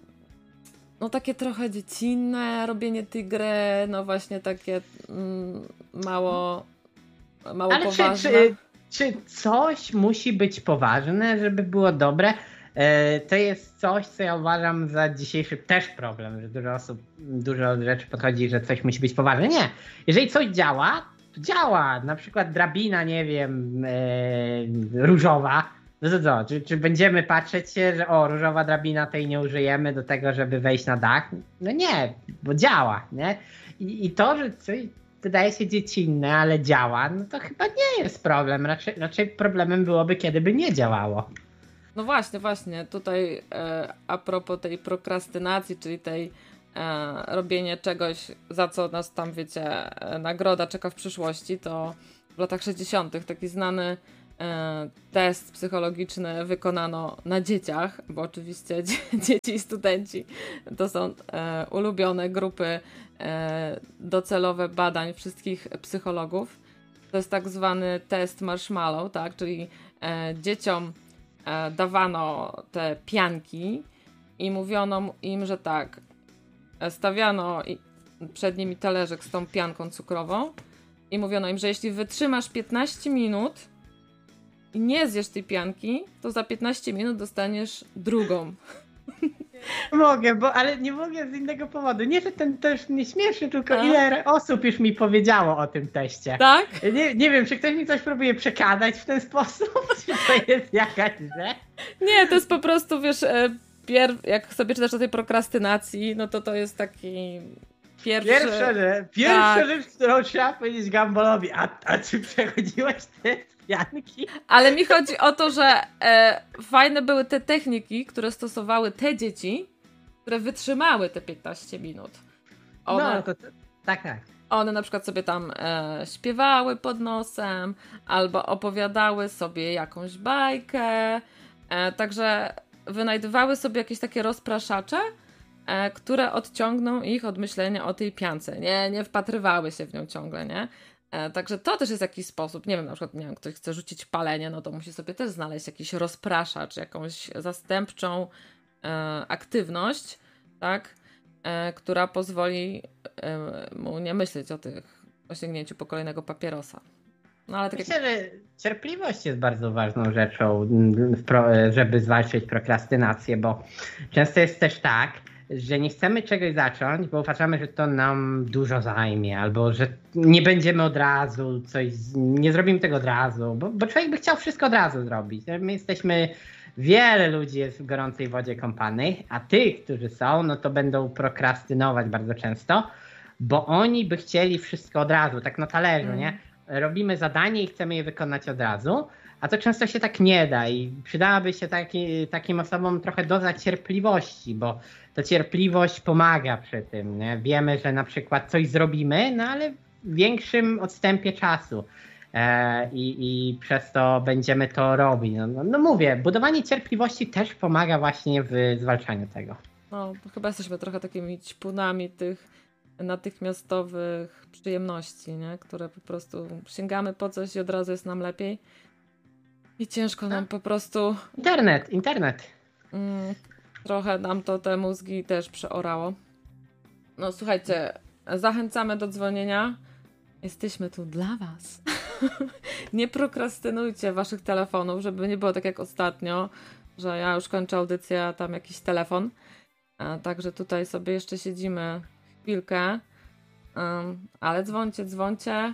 no takie trochę dziecinne robienie tej gry, no właśnie takie mm, mało, mało ale poważne. Czy, czy, czy coś musi być poważne, żeby było dobre? E, to jest coś, co ja uważam za dzisiejszy też problem, że dużo osób, dużo rzeczy podchodzi, że coś musi być poważne. Nie. Jeżeli coś działa, to działa. Na przykład drabina, nie wiem, e, różowa. No to co, czy, czy będziemy patrzeć się, że o, różowa drabina tej nie użyjemy do tego, żeby wejść na dach? No nie, bo działa, nie? I, i to, że coś wydaje się dziecinne, ale działa, no to chyba nie jest problem. Raczej, raczej problemem byłoby, kiedy by nie działało. No właśnie, właśnie. Tutaj e, a propos tej prokrastynacji, czyli tej e, robienie czegoś, za co nas tam, wiecie, e, nagroda czeka w przyszłości, to w latach sześćdziesiątych taki znany e, test psychologiczny wykonano na dzieciach, bo oczywiście dzie- dzieci i studenci to są e, ulubione grupy e, docelowe badań wszystkich psychologów. To jest tak zwany test marshmallow, tak? Czyli e, dzieciom e, dawano te pianki i mówiono im, że tak, stawiano przed nimi talerzyk z tą pianką cukrową i mówiono im, że jeśli wytrzymasz piętnaście minut i nie zjesz tej pianki, to za piętnaście minut dostaniesz drugą. Nie mogę, bo, ale nie mogę z innego powodu. Nie, że ten też nie śmieszny, tylko A? ile osób już mi powiedziało o tym teście. Tak? Nie, nie wiem, czy ktoś mi coś próbuje przekazać w ten sposób, czy to jest jakaś rzecz? Nie, to jest po prostu, wiesz, pier- jak sobie czytasz o tej prokrastynacji, no to to jest taki pierwszy... Pierwsza rzecz, pierwsza tak. rzecz, którą trzeba powiedzieć Gumbalowi, a, a czy przechodziłeś te pianki? Ale mi chodzi o to, że e, fajne były te techniki, które stosowały te dzieci, które wytrzymały te piętnaście minut. One, no, to, to tak, tak. One na przykład sobie tam e, śpiewały pod nosem, albo opowiadały sobie jakąś bajkę, e, także wynajdywały sobie jakieś takie rozpraszacze, e, które odciągną ich od myślenia o tej piance. Nie, nie wpatrywały się w nią ciągle, nie? E, także to też jest jakiś sposób. Nie wiem, na przykład nie wiem, ktoś chce rzucić palenie, no to musi sobie też znaleźć jakiś rozpraszacz, jakąś zastępczą e, aktywność, tak? E, która pozwoli e, mu nie myśleć o tych osiągnięciu po kolejnego papierosa. No, ale tak Myślę, jak... że cierpliwość jest bardzo ważną rzeczą, żeby zwalczyć prokrastynację, bo często jest też tak, że nie chcemy czegoś zacząć, bo uważamy, że to nam dużo zajmie, albo że nie będziemy od razu coś, nie zrobimy tego od razu, bo, bo człowiek by chciał wszystko od razu zrobić. My jesteśmy, wiele ludzi jest w gorącej wodzie kąpanych, a tych, którzy są, no to będą prokrastynować bardzo często, bo oni by chcieli wszystko od razu, tak na talerzu, mm. nie? Robimy zadanie i chcemy je wykonać od razu, a to często się tak nie da i przydałaby się taki, takim osobom trochę doza cierpliwości, bo ta cierpliwość pomaga przy tym. Nie? Wiemy, że na przykład coś zrobimy, no ale w większym odstępie czasu e, i, i przez to będziemy to robić. No, no, no mówię, budowanie cierpliwości też pomaga właśnie w zwalczaniu tego. No, chyba jesteśmy trochę takimi ćpunami tych natychmiastowych przyjemności, nie? Które po prostu sięgamy po coś i od razu jest nam lepiej. I ciężko nam po prostu... Internet, internet. Mm, trochę nam to te mózgi też przeorało. No słuchajcie, zachęcamy do dzwonienia. Jesteśmy tu dla was. Nie prokrastynujcie waszych telefonów, żeby nie było tak jak ostatnio, że ja już kończę audycję, a tam jakiś telefon. A, także tutaj sobie jeszcze siedzimy chwilkę. Um, ale dzwońcie, dzwońcie.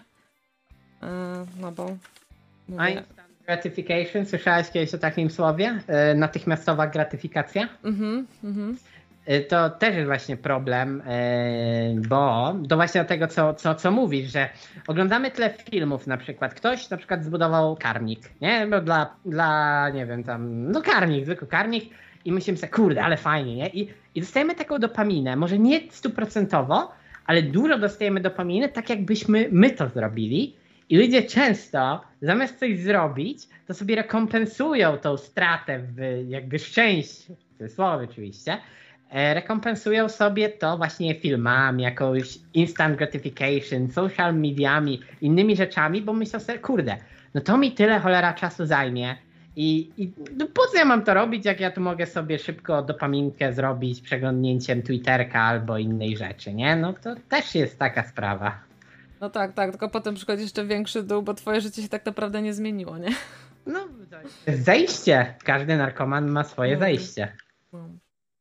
Um, no bo... Mówię... Gratification, słyszałaś kiedyś o takim słowie? E, natychmiastowa gratyfikacja? Mhm, mhm. E, to też jest właśnie problem, e, bo do właśnie tego, co, co, co mówisz, że oglądamy tyle filmów na przykład. Ktoś na przykład zbudował karmnik, nie? No dla, dla, nie wiem, tam, no karmnik, zwykły karmnik i myślimy sobie, kurde, ale fajnie, nie? I, i dostajemy taką dopaminę, może nie stuprocentowo, ale dużo dostajemy dopaminy, tak jakbyśmy my to zrobili. I ludzie często, zamiast coś zrobić, to sobie rekompensują tą stratę w jakby szczęściu, w cudzysłowie oczywiście, e, rekompensują sobie to właśnie filmami, jakąś instant gratification, social mediami, innymi rzeczami, bo myślą sobie, kurde, no to mi tyle cholera czasu zajmie i, i no po co ja mam to robić, jak ja tu mogę sobie szybko dopaminkę zrobić przeglądnięciem Twitterka albo innej rzeczy, nie? No to też jest taka sprawa. No tak, tak, tylko potem przychodzi jeszcze większy dół, bo twoje życie się tak naprawdę nie zmieniło, nie? No, to jest zejście. Każdy narkoman ma swoje mm. zejście. Mm.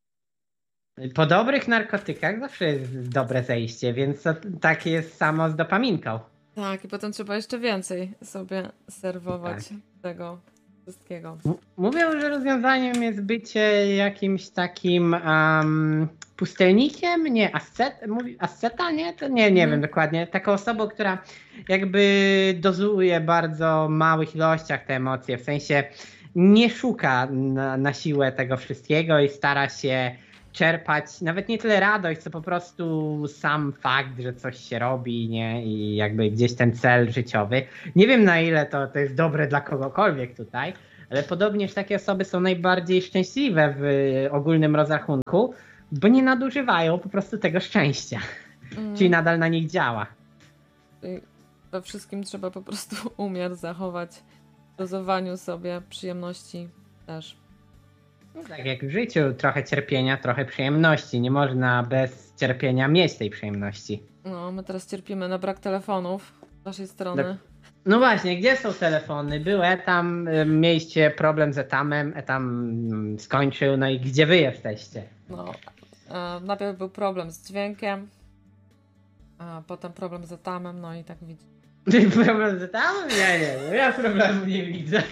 Po dobrych narkotykach zawsze jest dobre zejście, więc to tak jest samo z dopaminką. Tak, i potem trzeba jeszcze więcej sobie serwować tak. tego wszystkiego. M- mówią, że rozwiązaniem jest bycie jakimś takim um, pustelnikiem, nie, ascet, mówi, asceta, nie? To nie, nie hmm. wiem dokładnie. Taką osobą, która jakby dozuje bardzo małych ilościach te emocje, w sensie nie szuka na, na siłę tego wszystkiego i stara się czerpać nawet nie tyle radość, co po prostu sam fakt, że coś się robi, nie? I jakby gdzieś ten cel życiowy. Nie wiem, na ile to, to jest dobre dla kogokolwiek tutaj, ale podobnież takie osoby są najbardziej szczęśliwe w ogólnym rozrachunku, bo nie nadużywają po prostu tego szczęścia. Mm. Czyli nadal na nich działa. We wszystkim trzeba po prostu umiar zachować, w dozowaniu sobie przyjemności też. No tak jak w życiu, trochę cierpienia, trochę przyjemności. Nie można bez cierpienia mieć tej przyjemności. No, my teraz cierpimy na brak telefonów z waszej strony. No, no właśnie, gdzie są telefony? Był Etam, mieliście problem z Etamem, Etam skończył, no i gdzie wy jesteście? No, e, najpierw był problem z dźwiękiem, a potem problem z Etamem, no i tak widzisz. Problem z Etamem? Ja nie, ja problemu nie widzę.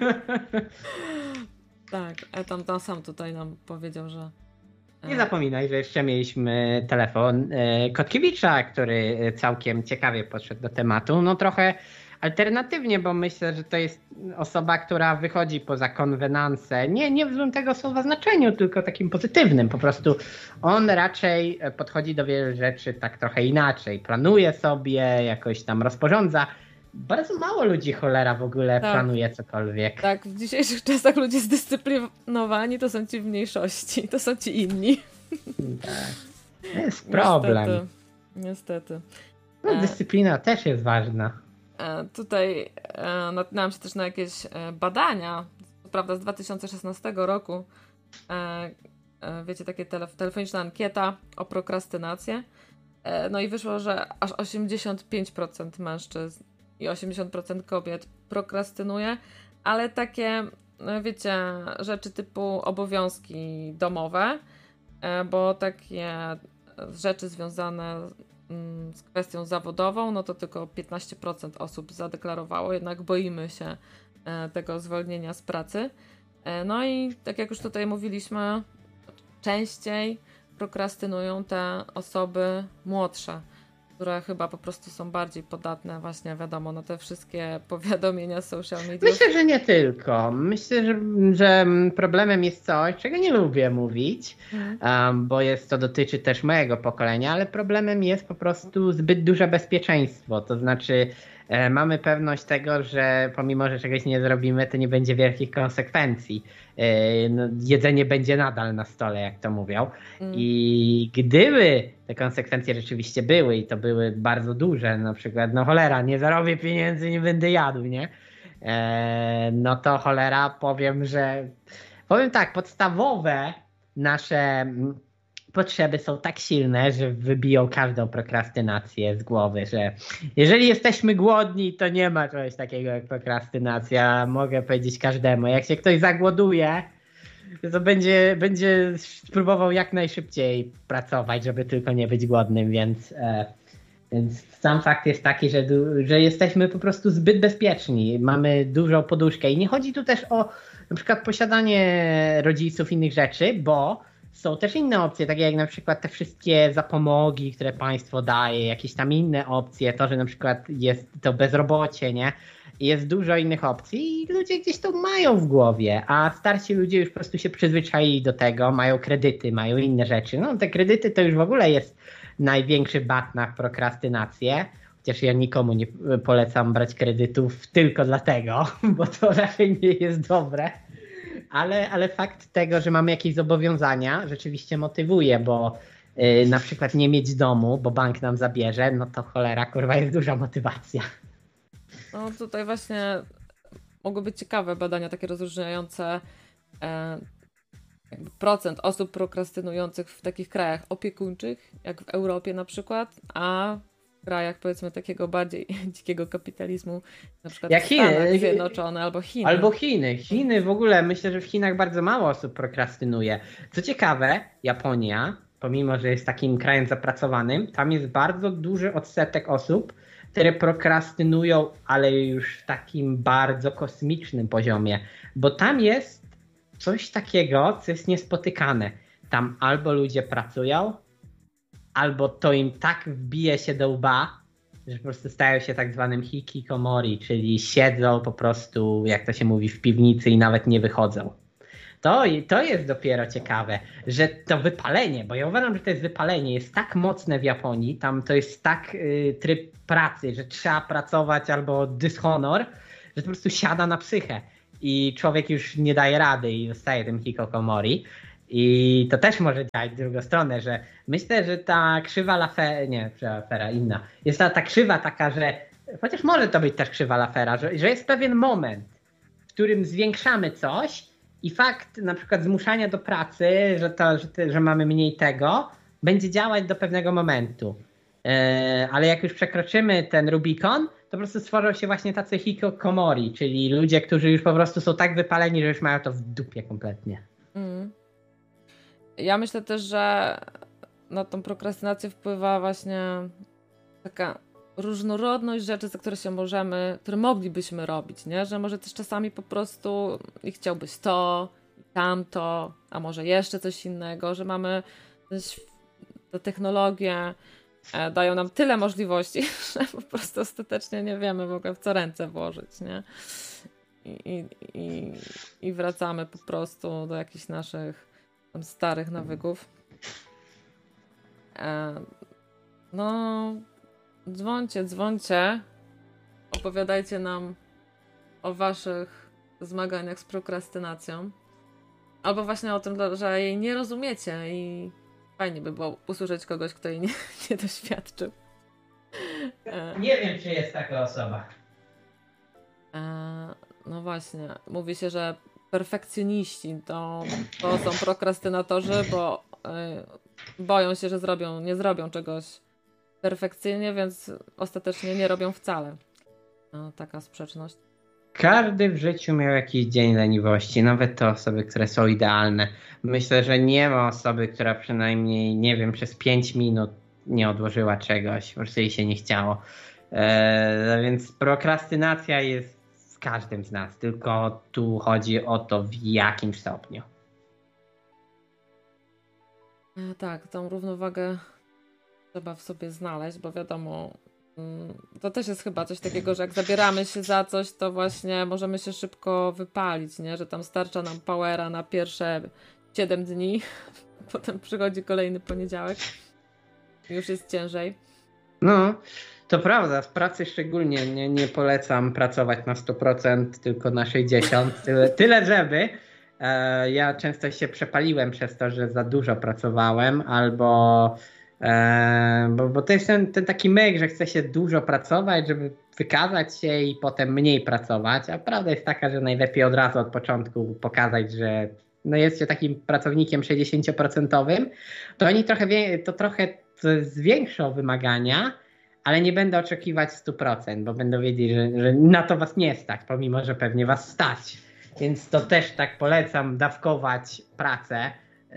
Tak, Etam tam sam tutaj nam powiedział, że... Nie zapominaj, że jeszcze mieliśmy telefon Kotkiewicza, który całkiem ciekawie podszedł do tematu. No trochę alternatywnie, bo myślę, że to jest osoba, która wychodzi poza konwenansę. Nie, nie w złym tego słowa znaczeniu, tylko takim pozytywnym. Po prostu on raczej podchodzi do wielu rzeczy tak trochę inaczej. Planuje sobie, jakoś tam rozporządza. Bardzo mało ludzi, cholera, w ogóle tak. planuje cokolwiek. Tak, w dzisiejszych czasach ludzie zdyscyplinowani to są ci w mniejszości, to są ci inni. Tak. To jest problem. Niestety. Niestety. No, dyscyplina e, też jest ważna. E, tutaj e, natknęłam się też na jakieś e, badania, co prawda z dwa tysiące szesnastego roku. E, e, wiecie, takie telef- telefoniczna ankieta o prokrastynację. E, no i wyszło, że aż osiemdziesiąt pięć procent mężczyzn i osiemdziesiąt procent kobiet prokrastynuje, ale takie, wiecie, rzeczy typu obowiązki domowe, bo takie rzeczy związane z kwestią zawodową, no to tylko piętnaście procent osób zadeklarowało, jednak boimy się tego zwolnienia z pracy. No i tak jak już tutaj mówiliśmy, częściej prokrastynują te osoby młodsze, które chyba po prostu są bardziej podatne właśnie, wiadomo, na te wszystkie powiadomienia social media. Myślę, że nie tylko. Myślę, że, że problemem jest coś, czego nie lubię mówić, um, bo jest to dotyczy też mojego pokolenia, ale problemem jest po prostu zbyt duże bezpieczeństwo. To znaczy e, mamy pewność tego, że pomimo, że czegoś nie zrobimy, to nie będzie wielkich konsekwencji. E, no, jedzenie będzie nadal na stole, jak to mówią. Mm. I gdyby te konsekwencje rzeczywiście były i to były bardzo duże, na przykład no cholera, nie zarobię pieniędzy, nie będę jadł, nie? E, no to cholera, powiem, że powiem tak, podstawowe nasze potrzeby są tak silne, że wybiją każdą prokrastynację z głowy, że jeżeli jesteśmy głodni, to nie ma czegoś takiego jak prokrastynacja, mogę powiedzieć każdemu. Jak się ktoś zagłoduje, to będzie, będzie spróbował jak najszybciej pracować, żeby tylko nie być głodnym, więc, e, więc sam fakt jest taki, że, że jesteśmy po prostu zbyt bezpieczni, mamy dużą poduszkę i nie chodzi tu też o na przykład posiadanie rodziców, innych rzeczy, bo są też inne opcje, takie jak na przykład te wszystkie zapomogi, które państwo daje, jakieś tam inne opcje, to, że na przykład jest to bezrobocie, nie? Jest dużo innych opcji i ludzie gdzieś to mają w głowie, a starsi ludzie już po prostu się przyzwyczaili do tego, mają kredyty, mają inne rzeczy. No te kredyty to już w ogóle jest największy bat na prokrastynację, chociaż ja nikomu nie polecam brać kredytów tylko dlatego, bo to raczej nie jest dobre. Ale, ale fakt tego, że mamy jakieś zobowiązania, rzeczywiście motywuje, bo yy, na przykład nie mieć domu, bo bank nam zabierze, no to cholera, kurwa, jest duża motywacja. No tutaj właśnie mogły być ciekawe badania takie rozróżniające e, jakby procent osób prokrastynujących w takich krajach opiekuńczych, jak w Europie na przykład, a w krajach powiedzmy takiego bardziej dzikiego kapitalizmu, na przykład jak Chiny, Stanach Zjednoczone albo Chiny. Albo Chiny. Chiny w ogóle, myślę, że w Chinach bardzo mało osób prokrastynuje. Co ciekawe, Japonia, pomimo że jest takim krajem zapracowanym, tam jest bardzo duży odsetek osób, które prokrastynują, ale już w takim bardzo kosmicznym poziomie, bo tam jest coś takiego, co jest niespotykane. Tam albo ludzie pracują, albo to im tak wbije się do łba, że po prostu stają się tak zwanym hikikomori, czyli siedzą po prostu, jak to się mówi, w piwnicy i nawet nie wychodzą. To, to jest dopiero ciekawe, że to wypalenie, bo ja uważam, że to jest wypalenie, jest tak mocne w Japonii, tam to jest tak y, tryb pracy, że trzeba pracować albo dyshonor, że to po prostu siada na psychę i człowiek już nie daje rady i dostaje ten hikikomori. I to też może działać w drugą stronę, że myślę, że ta krzywa Lafera, nie, Lafera inna, jest ta, ta krzywa taka, że chociaż może to być też krzywa Lafera, że, że jest pewien moment, w którym zwiększamy coś i fakt na przykład zmuszania do pracy, że, to, że, te, że mamy mniej tego, będzie działać do pewnego momentu. Yy, ale jak już przekroczymy ten Rubikon, to po prostu stworzą się właśnie tacy hikikomori, czyli ludzie, którzy już po prostu są tak wypaleni, że już mają to w dupie kompletnie. Mm. Ja myślę też, że na tą prokrastynację wpływa właśnie taka różnorodność rzeczy, za które się możemy, które moglibyśmy robić, nie? Że może też czasami po prostu i chciałbyś to, i tamto, a może jeszcze coś innego, że mamy te technologie dają nam tyle możliwości, że po prostu ostatecznie nie wiemy w ogóle w co ręce włożyć, nie? I, i, i wracamy po prostu do jakichś naszych tam starych nawyków. E, no, dzwońcie, dzwońcie. Opowiadajcie nam o waszych zmaganiach z prokrastynacją. Albo właśnie o tym, że jej nie rozumiecie i fajnie by było usłyszeć kogoś, kto jej nie, nie doświadczył. E, nie wiem, czy jest taka osoba. E, no właśnie, mówi się, że perfekcjoniści to, to są prokrastynatorzy, bo y, boją się, że zrobią, nie zrobią czegoś perfekcyjnie, więc ostatecznie nie robią wcale. No, taka sprzeczność. Każdy w życiu miał jakiś dzień leniwości, nawet te osoby, które są idealne. Myślę, że nie ma osoby, która przynajmniej, nie wiem, przez pięć minut nie odłożyła czegoś, po prostu jej się nie chciało. Eee, więc prokrastynacja jest z każdym z nas, tylko tu chodzi o to, w jakim stopniu. E, tak, tą równowagę trzeba w sobie znaleźć, bo wiadomo, to też jest chyba coś takiego, że jak zabieramy się za coś, to właśnie możemy się szybko wypalić, nie? Że tam starcza nam powera na pierwsze siedem dni, potem przychodzi kolejny poniedziałek i już jest ciężej. No, to prawda, z pracy szczególnie nie, nie polecam pracować na sto procent, tylko na sześćdziesiąt procent, tyle, tyle żeby. E, ja często się przepaliłem przez to, że za dużo pracowałem, albo e, bo, bo to jest ten, ten taki myk, że chce się dużo pracować, żeby wykazać się i potem mniej pracować, a prawda jest taka, że najlepiej od razu od początku pokazać, że no jest się takim pracownikiem sześćdziesięcioprocentowym, to oni trochę, wie, to trochę zwiększą wymagania, ale nie będę oczekiwać sto procent, bo będą wiedzieć, że, że na to was nie stać, pomimo że pewnie was stać. Więc to też tak polecam dawkować pracę.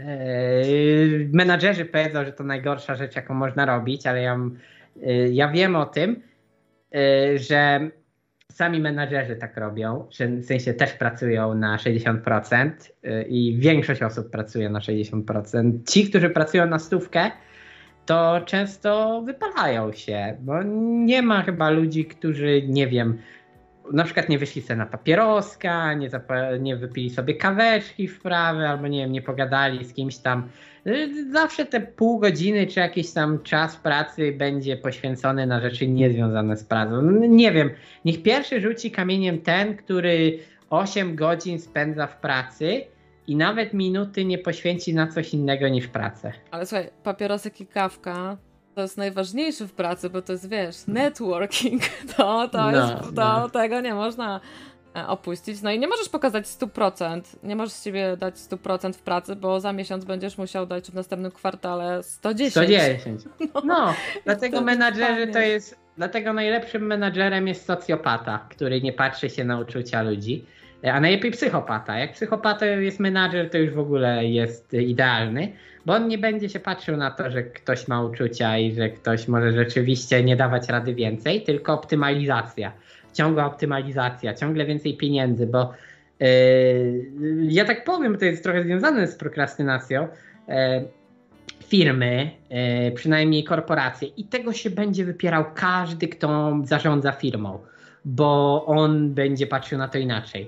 Yy, menadżerzy powiedzą, że to najgorsza rzecz, jaką można robić, ale ja, yy, ja wiem o tym, yy, że sami menadżerzy tak robią, że w sensie też pracują na sześćdziesiąt procent yy, i większość osób pracuje na sześćdziesiąt procent. Ci, którzy pracują na stówkę, to często wypalają się, bo nie ma chyba ludzi, którzy, nie wiem, na przykład nie wyszli sobie na papieroska, nie, zap- nie wypili sobie kaweczki w prawy, albo nie wiem, nie pogadali z kimś tam. Zawsze te pół godziny czy jakiś tam czas pracy będzie poświęcony na rzeczy niezwiązane z pracą. No, nie wiem, niech pierwszy rzuci kamieniem ten, który osiem godzin spędza w pracy i nawet minuty nie poświęci na coś innego niż pracę. Ale słuchaj, papierosek i kawka to jest najważniejsze w pracy, bo to jest, wiesz, networking. To, to no, jest, to no. tego nie można opuścić. No i nie możesz pokazać sto procent. Nie możesz z siebie dać sto procent w pracy, bo za miesiąc będziesz musiał dać w następnym kwartale sto dziesięć. sto dziesięć. No, no dlatego menadżerzy to jest, dlatego najlepszym menadżerem jest socjopata, który nie patrzy się na uczucia ludzi, a najlepiej psychopata. Jak psychopata jest menadżer, to już w ogóle jest idealny, bo on nie będzie się patrzył na to, że ktoś ma uczucia i że ktoś może rzeczywiście nie dawać rady więcej, tylko optymalizacja. Ciągła optymalizacja, ciągle więcej pieniędzy, bo yy, ja tak powiem, to jest trochę związane z prokrastynacją, yy, firmy, yy, przynajmniej korporacje i tego się będzie wypierał każdy, kto zarządza firmą, bo on będzie patrzył na to inaczej.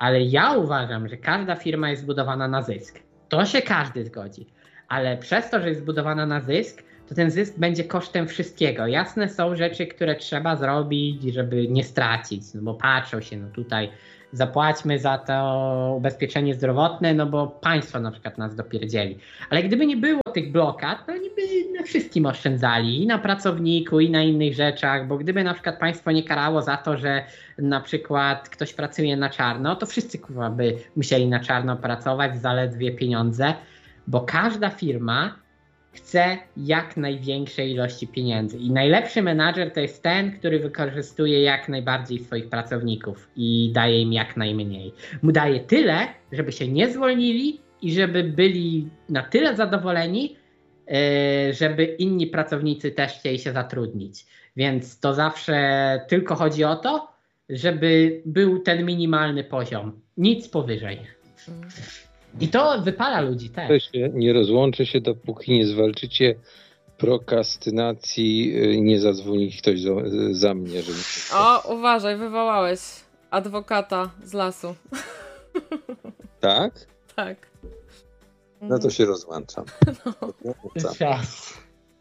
Ale ja uważam, że każda firma jest zbudowana na zysk. To się każdy zgodzi. Ale przez to, że jest zbudowana na zysk, to ten zysk będzie kosztem wszystkiego. Jasne są rzeczy, które trzeba zrobić, żeby nie stracić, no bo patrzą się, no tutaj zapłaćmy za to ubezpieczenie zdrowotne, no bo państwo na przykład nas dopierdzieli. Ale gdyby nie było tych blokad, to oni by na wszystkim oszczędzali, i na pracowniku, i na innych rzeczach, bo gdyby na przykład państwo nie karało za to, że na przykład ktoś pracuje na czarno, to wszyscy kurwa by musieli na czarno pracować, zaledwie pieniądze, bo każda firma chce jak największej ilości pieniędzy. I najlepszy menadżer to jest ten, który wykorzystuje jak najbardziej swoich pracowników i daje im jak najmniej. Mu daje tyle, żeby się nie zwolnili i żeby byli na tyle zadowoleni, żeby inni pracownicy też chcieli się zatrudnić. Więc to zawsze tylko chodzi o to, żeby był ten minimalny poziom. Nic powyżej. I to wypala ludzi też. Nie rozłączy się, dopóki nie zwalczycie prokrastynacji, nie zadzwoni ktoś za, za mnie. Żeby... O, uważaj, wywołałeś adwokata z lasu. Tak? Tak. No to się rozłączam. No. Czas.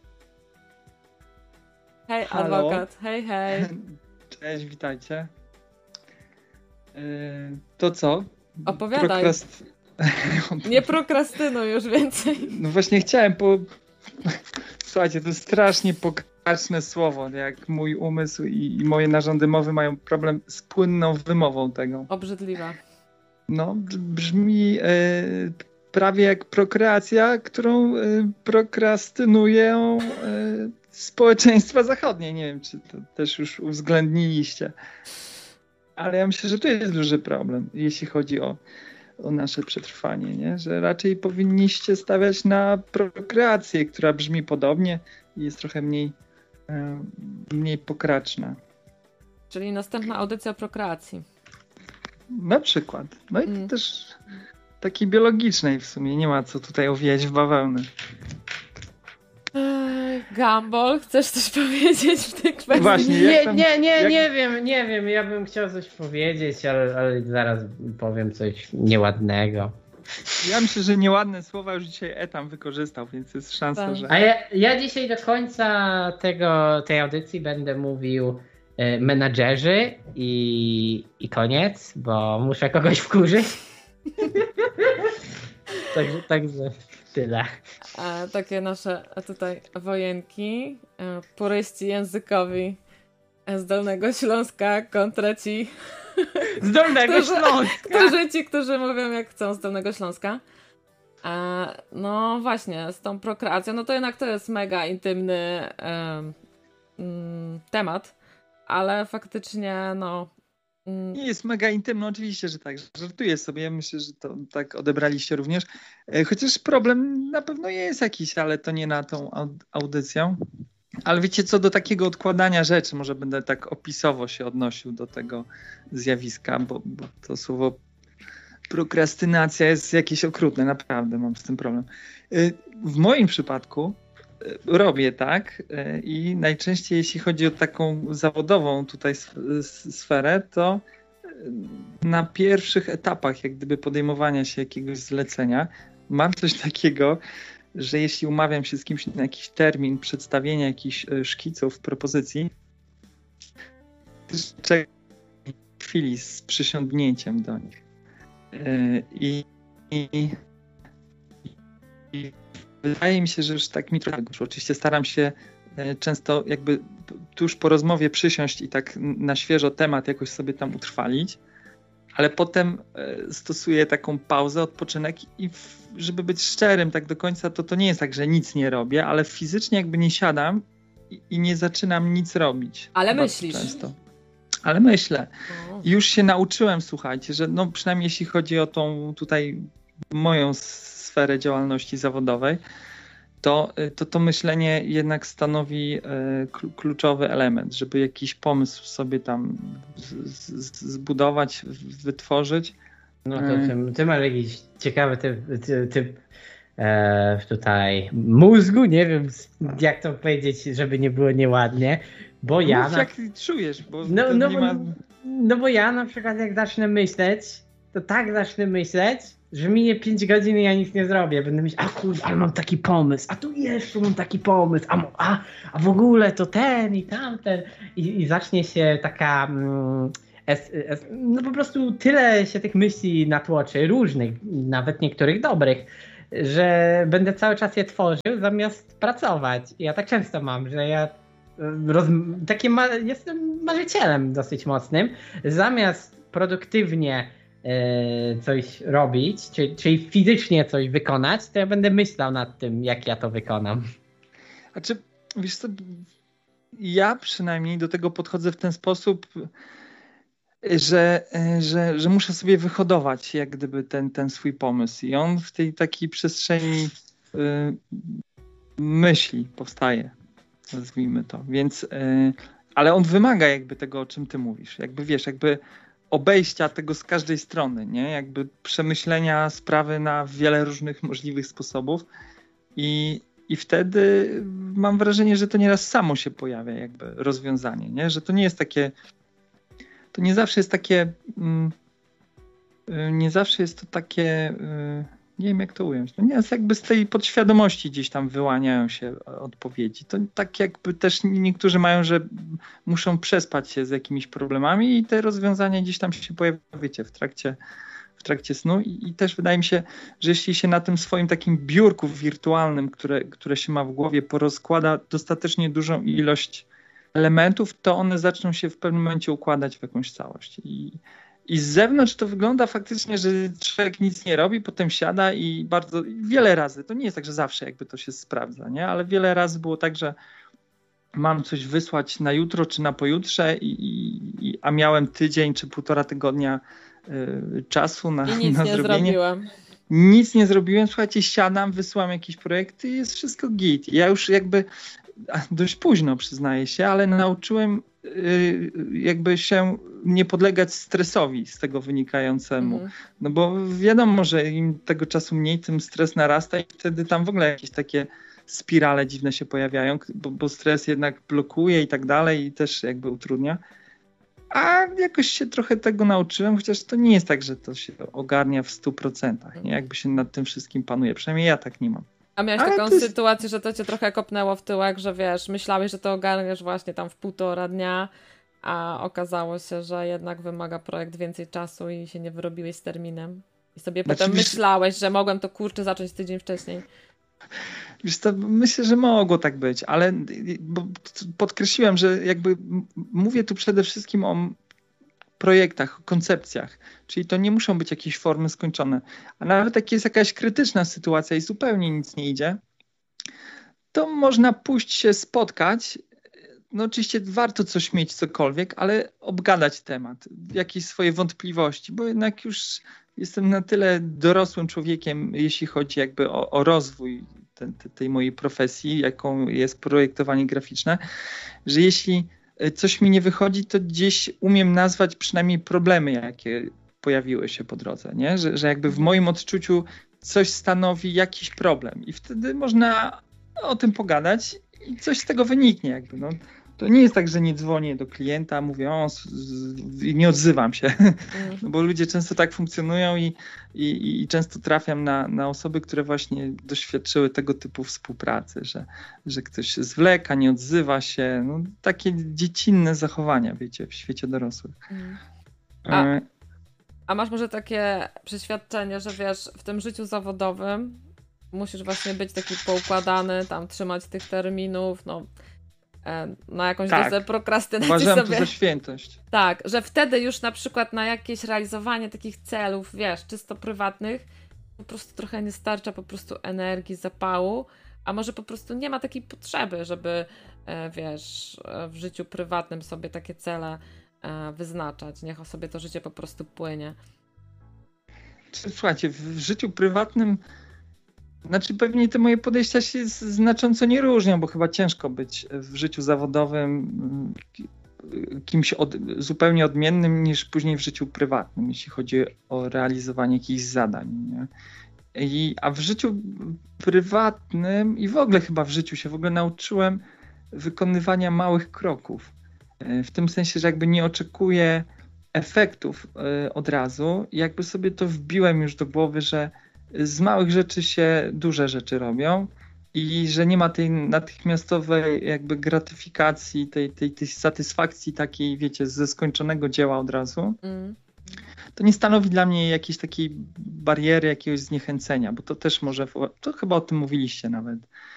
Hej, Halo. adwokat. Hej, hej. Cześć, witajcie. Yy, to co? Opowiadaj. Prokrast... Nie prokrastynuj już więcej. No właśnie chciałem po... Słuchajcie, to jest strasznie pokaźne słowo, jak mój umysł i, i moje narządy mowy mają problem z płynną wymową tego. Obrzydliwa. No, brzmi e, prawie jak prokreacja, którą e, prokrastynują e, społeczeństwa zachodnie. Nie wiem, czy to też już uwzględniliście. Ale ja myślę, że tu jest duży problem, jeśli chodzi o o nasze przetrwanie, nie? Że raczej powinniście stawiać na prokreację, która brzmi podobnie i jest trochę mniej, e, mniej pokraczna. Czyli następna audycja prokreacji. Na przykład. No i Mm. też takiej biologicznej w sumie. Nie ma co tutaj owijać w bawełnę. Ej, Gumball, chcesz coś powiedzieć w tej kwestii? Właśnie, jak Nie, tam- nie, nie, jak- nie wiem, nie wiem. Ja bym chciał coś powiedzieć, ale, ale zaraz powiem coś nieładnego. Ja myślę, że nieładne słowa już dzisiaj Etam wykorzystał, więc jest szansa, Tak. że... A ja, ja dzisiaj do końca tego, tej audycji będę mówił e, menadżerzy i, i koniec, bo muszę kogoś wkurzyć. Także, także tyle. E, takie nasze tutaj wojenki, e, puryści językowi z Dolnego Śląska kontra ci, Z Dolnego Którzy- Śląska! którzy ci, którzy mówią jak chcą z Dolnego Śląska. E, no właśnie, z tą prokreacją, no to jednak to jest mega intymny e, mm, temat, ale faktycznie no... mm, Nie jest mega intymno, oczywiście, że tak. Żartuję sobie, myślę, że to tak odebraliście również. E, Chociaż problem na pewno jest jakiś, ale to nie na tą au- audycją. Ale wiecie co, do takiego odkładania rzeczy, może będę tak opisowo się odnosił do tego zjawiska, bo, bo to słowo prokrastynacja jest jakieś okrutne, naprawdę mam z tym problem. E, W moim przypadku e, robię tak e, i najczęściej jeśli chodzi o taką zawodową tutaj sf- s- sferę, to na pierwszych etapach jak gdyby podejmowania się jakiegoś zlecenia mam coś takiego, że jeśli umawiam się z kimś na jakiś termin przedstawienia jakichś e, szkiców, propozycji, też czekam chwili z przysiągnięciem do nich. E, I, i, i wydaje mi się, że już tak mi trochę wyszło. Oczywiście staram się e, często jakby p- tuż po rozmowie przysiąść i tak n- na świeżo temat jakoś sobie tam utrwalić, ale potem e, stosuję taką pauzę, odpoczynek i w, żeby być szczerym tak do końca, to to nie jest tak, że nic nie robię, ale fizycznie jakby nie siadam i, i nie zaczynam nic robić. Ale Bardzo myślisz. Często. Ale myślę. o. I już się nauczyłem, słuchajcie, że no przynajmniej jeśli chodzi o tą tutaj moją s- sferę działalności zawodowej, to to, to myślenie jednak stanowi e, klu- kluczowy element, żeby jakiś pomysł sobie tam z, z, zbudować, w- wytworzyć. No to ty, ty masz jakiś ciekawy typ, typ, typ e, tutaj mózgu, nie wiem jak to powiedzieć, żeby nie było nieładnie, bo ja... Mów, Na, jak czujesz, bo no, to no, nie bo, ma... no bo ja na przykład jak zacznę myśleć, to tak zacznę myśleć, że minie pięć godzin i ja nic nie zrobię. Będę myśleć, a kurwa, ale mam taki pomysł, a tu jeszcze mam taki pomysł, a, a, a w ogóle to ten i tamten. I, i zacznie się taka... Mm, es, es, no po prostu tyle się tych myśli natłoczy, różnych, nawet niektórych dobrych, że będę cały czas je tworzył zamiast pracować. I ja tak często mam, że ja roz, takie ma, jestem marzycielem dosyć mocnym. Zamiast produktywnie e, coś robić, czyli, czyli fizycznie coś wykonać, to ja będę myślał nad tym, jak ja to wykonam. A czy, wiesz co, ja przynajmniej do tego podchodzę w ten sposób, że, że, że muszę sobie wyhodować jak gdyby ten, ten swój pomysł i on w tej takiej przestrzeni y, myśli powstaje, nazwijmy to, więc y, ale on wymaga jakby tego, o czym ty mówisz, jakby wiesz, jakby obejścia tego z każdej strony, nie? Jakby przemyślenia sprawy na wiele różnych możliwych sposobów i, i wtedy mam wrażenie, że to nieraz samo się pojawia jakby rozwiązanie, nie? Że to nie jest takie to nie zawsze jest takie, nie zawsze jest to takie, nie wiem jak to ująć, no nie jest jakby z tej podświadomości gdzieś tam wyłaniają się odpowiedzi. To tak jakby też niektórzy mają, że muszą przespać się z jakimiś problemami i te rozwiązania gdzieś tam się pojawiają, wiecie, w trakcie, w trakcie snu i, i też wydaje mi się, że jeśli się na tym swoim takim biurku wirtualnym, które, które się ma w głowie, porozkłada dostatecznie dużą ilość elementów, to one zaczną się w pewnym momencie układać w jakąś całość. I, i z zewnątrz to wygląda faktycznie, że człowiek nic nie robi, potem siada i bardzo wiele razy, to nie jest tak, że zawsze jakby to się sprawdza, nie? Ale wiele razy było tak, że mam coś wysłać na jutro czy na pojutrze, i, i, a miałem tydzień czy półtora tygodnia y, czasu na, I nic na nie zrobienie. zrobiłem. Nic nie zrobiłem, słuchajcie, siadam, wysyłam jakiś projekt i jest wszystko git. Ja już jakby dość późno, przyznaję się, ale nauczyłem yy, jakby się nie podlegać stresowi z tego wynikającemu. Mm. No bo wiadomo, że im tego czasu mniej, tym stres narasta i wtedy tam w ogóle jakieś takie spirale dziwne się pojawiają, bo, bo stres jednak blokuje i tak dalej i też jakby utrudnia. A jakoś się trochę tego nauczyłem, chociaż to nie jest tak, że to się ogarnia w stu procentach, nie? Jakby się nad tym wszystkim panuje. Przynajmniej ja tak nie mam. A miałeś Ale taką to jest... sytuację, że to cię trochę kopnęło w tyłek, że wiesz, myślałeś, że to ogarniesz właśnie tam w półtora dnia, a okazało się, że jednak wymaga projekt więcej czasu i się nie wyrobiłeś z terminem. I sobie znaczy, potem wiesz... myślałeś, że mogłem to kurczę zacząć tydzień wcześniej. Wiesz co, myślę, że mogło tak być, ale bo podkreśliłem, że jakby mówię tu przede wszystkim o projektach, o koncepcjach, czyli to nie muszą być jakieś formy skończone, a nawet jak jest jakaś krytyczna sytuacja i zupełnie nic nie idzie, to można pójść się spotkać, no oczywiście warto coś mieć, cokolwiek, ale obgadać temat, jakieś swoje wątpliwości, bo jednak już jestem na tyle dorosłym człowiekiem, jeśli chodzi jakby o, o rozwój te, te, tej mojej profesji, jaką jest projektowanie graficzne, że jeśli coś mi nie wychodzi, to gdzieś umiem nazwać przynajmniej problemy, jakie pojawiły się po drodze, nie? Że, że jakby w moim odczuciu coś stanowi jakiś problem i wtedy można o tym pogadać i coś z tego wyniknie. Jakby, no. To nie jest tak, że nie dzwonię do klienta, mówię, o, i nie odzywam się, no bo ludzie często tak funkcjonują i, i, i często trafiam na, na osoby, które właśnie doświadczyły tego typu współpracy, że, że ktoś zwleka, nie odzywa się, no, takie dziecinne zachowania, wiecie, w świecie dorosłych. A, a masz może takie przeświadczenie, że wiesz, w tym życiu zawodowym musisz właśnie być taki poukładany, tam trzymać tych terminów, no na jakąś tak. dozę prokrastynacji Uważam sobie. to za świętość. Tak, że wtedy już na przykład na jakieś realizowanie takich celów, wiesz, czysto prywatnych, po prostu trochę nie starcza po prostu energii, zapału, a może po prostu nie ma takiej potrzeby, żeby, wiesz, w życiu prywatnym sobie takie cele wyznaczać. Niech sobie to życie po prostu płynie. Słuchajcie, w życiu prywatnym znaczy pewnie te moje podejścia się znacząco nie różnią, bo chyba ciężko być w życiu zawodowym kimś od, zupełnie odmiennym niż później w życiu prywatnym, jeśli chodzi o realizowanie jakichś zadań. Nie? I, a w życiu prywatnym i w ogóle chyba w życiu się w ogóle nauczyłem wykonywania małych kroków. W tym sensie, że jakby nie oczekuję efektów y, od razu, jakby sobie to wbiłem już do głowy, że z małych rzeczy się duże rzeczy robią i że nie ma tej natychmiastowej jakby gratyfikacji, tej, tej, tej satysfakcji takiej, wiecie, ze skończonego dzieła od razu. Mm. To nie stanowi dla mnie jakiejś takiej bariery, jakiegoś zniechęcenia, bo to też może, to chyba o tym mówiliście nawet,